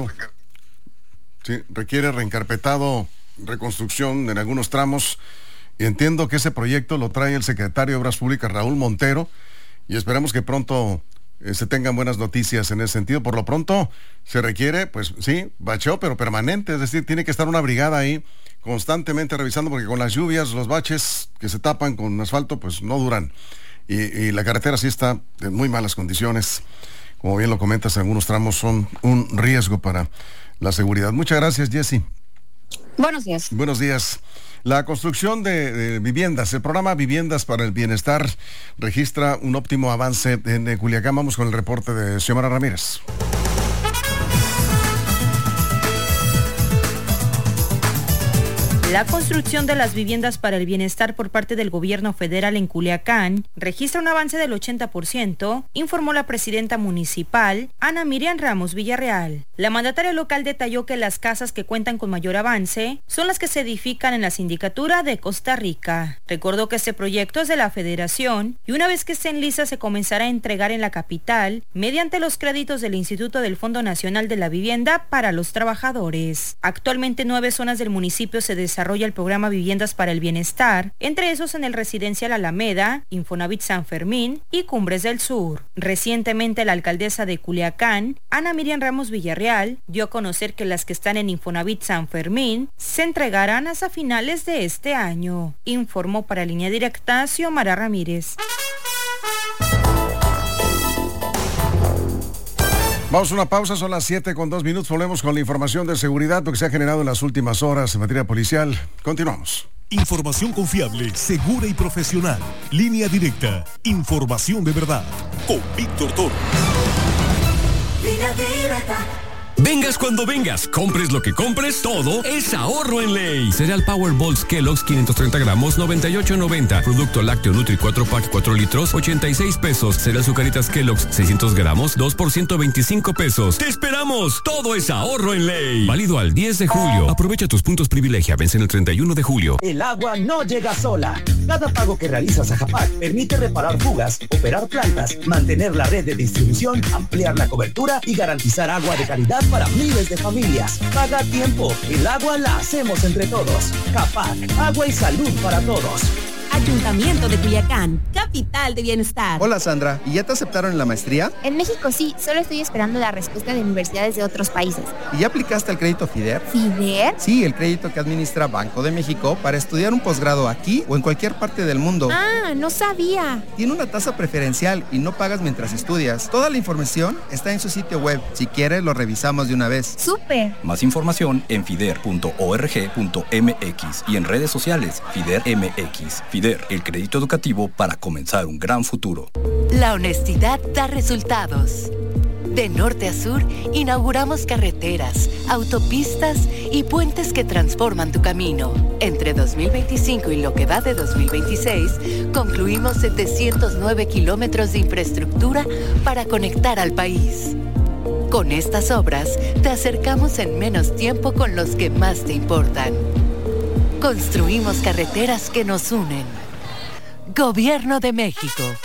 Sí, requiere reencarpetado, reconstrucción en algunos tramos. Y entiendo que ese proyecto lo trae el secretario de Obras Públicas, Raúl Montero, y esperamos que pronto eh, se tengan buenas noticias en ese sentido. Por lo pronto se requiere, pues sí, bacheo, pero permanente, es decir, tiene que estar una brigada ahí constantemente revisando, porque con las lluvias, los baches que se tapan con asfalto, pues no duran. Y, y la carretera sí está en muy malas condiciones. Como bien lo comentas, algunos tramos son un riesgo para la seguridad. Muchas gracias, Jessy. Buenos días. Buenos días. La construcción de, de viviendas, el programa Viviendas para el Bienestar registra un óptimo avance en Culiacán. Vamos con el reporte de Xiomara Ramírez. La construcción de las viviendas para el bienestar por parte del gobierno federal en Culiacán registra un avance del ochenta por ciento, informó la presidenta municipal, Ana Miriam Ramos Villarreal. La mandataria local detalló que las casas que cuentan con mayor avance son las que se edifican en la sindicatura de Costa Rica. Recordó que este proyecto es de la federación y una vez que esté en lista se comenzará a entregar en la capital mediante los créditos del Instituto del Fondo Nacional de la Vivienda para los Trabajadores. Actualmente nueve zonas del municipio se desarrollan desarrolla el programa Viviendas para el Bienestar, entre esos en el Residencial Alameda, Infonavit San Fermín y Cumbres del Sur. Recientemente la alcaldesa de Culiacán, Ana Miriam Ramos Villarreal, dio a conocer que las que están en Infonavit San Fermín se entregarán hasta finales de este año. Informó para Línea Directa Xiomara Ramírez. Vamos a una pausa, son las siete con dos minutos. Volvemos con la información de seguridad, lo que se ha generado en las últimas horas en materia policial. Continuamos. Información confiable, segura y profesional. Línea Directa. Información de verdad. Con Víctor Toro. Línea Directa. Vengas cuando vengas, compres lo que compres, todo es ahorro en ley. Cereal Powerballs Kellogg's quinientos treinta gramos, noventa y ocho noventa. Producto lácteo Nutri cuatro pack cuatro litros, ochenta y seis pesos. Cereal Zucaritas Kellogg's seiscientos gramos, dos por ciento veinticinco pesos. ¡Te esperamos! Todo es ahorro en ley. Válido al diez de julio. Aprovecha tus puntos privilegia. Vencen el treinta y uno de julio. El agua no llega sola. Cada pago que realizas a Japac permite reparar fugas, operar plantas, mantener la red de distribución, ampliar la cobertura y garantizar agua de calidad para miles de familias. Paga a tiempo. El agua la hacemos entre todos. Japac, agua y salud para todos. Ayuntamiento de Culiacán, capital de bienestar. Hola Sandra, ¿y ya te aceptaron en la maestría? En México sí, solo estoy esperando la respuesta de universidades de otros países. ¿Y ya aplicaste al crédito FIDER? ¿FIDER? Sí, el crédito que administra Banco de México para estudiar un posgrado aquí o en cualquier parte del mundo. Ah, no sabía. Tiene una tasa preferencial y no pagas mientras estudias. Toda la información está en su sitio web. Si quieres, lo revisamos de una vez. ¡Súper! Más información en fider punto org punto mx y en redes sociales FIDER M X. FIDER, el crédito educativo para comenzar un gran futuro. La honestidad da resultados. De norte a sur, inauguramos carreteras, autopistas y puentes que transforman tu camino. Entre dos mil veinticinco y lo que va de dos mil veintiséis, concluimos setecientos nueve kilómetros de infraestructura para conectar al país. Con estas obras, te acercamos en menos tiempo con los que más te importan. Construimos carreteras que nos unen. Gobierno de México.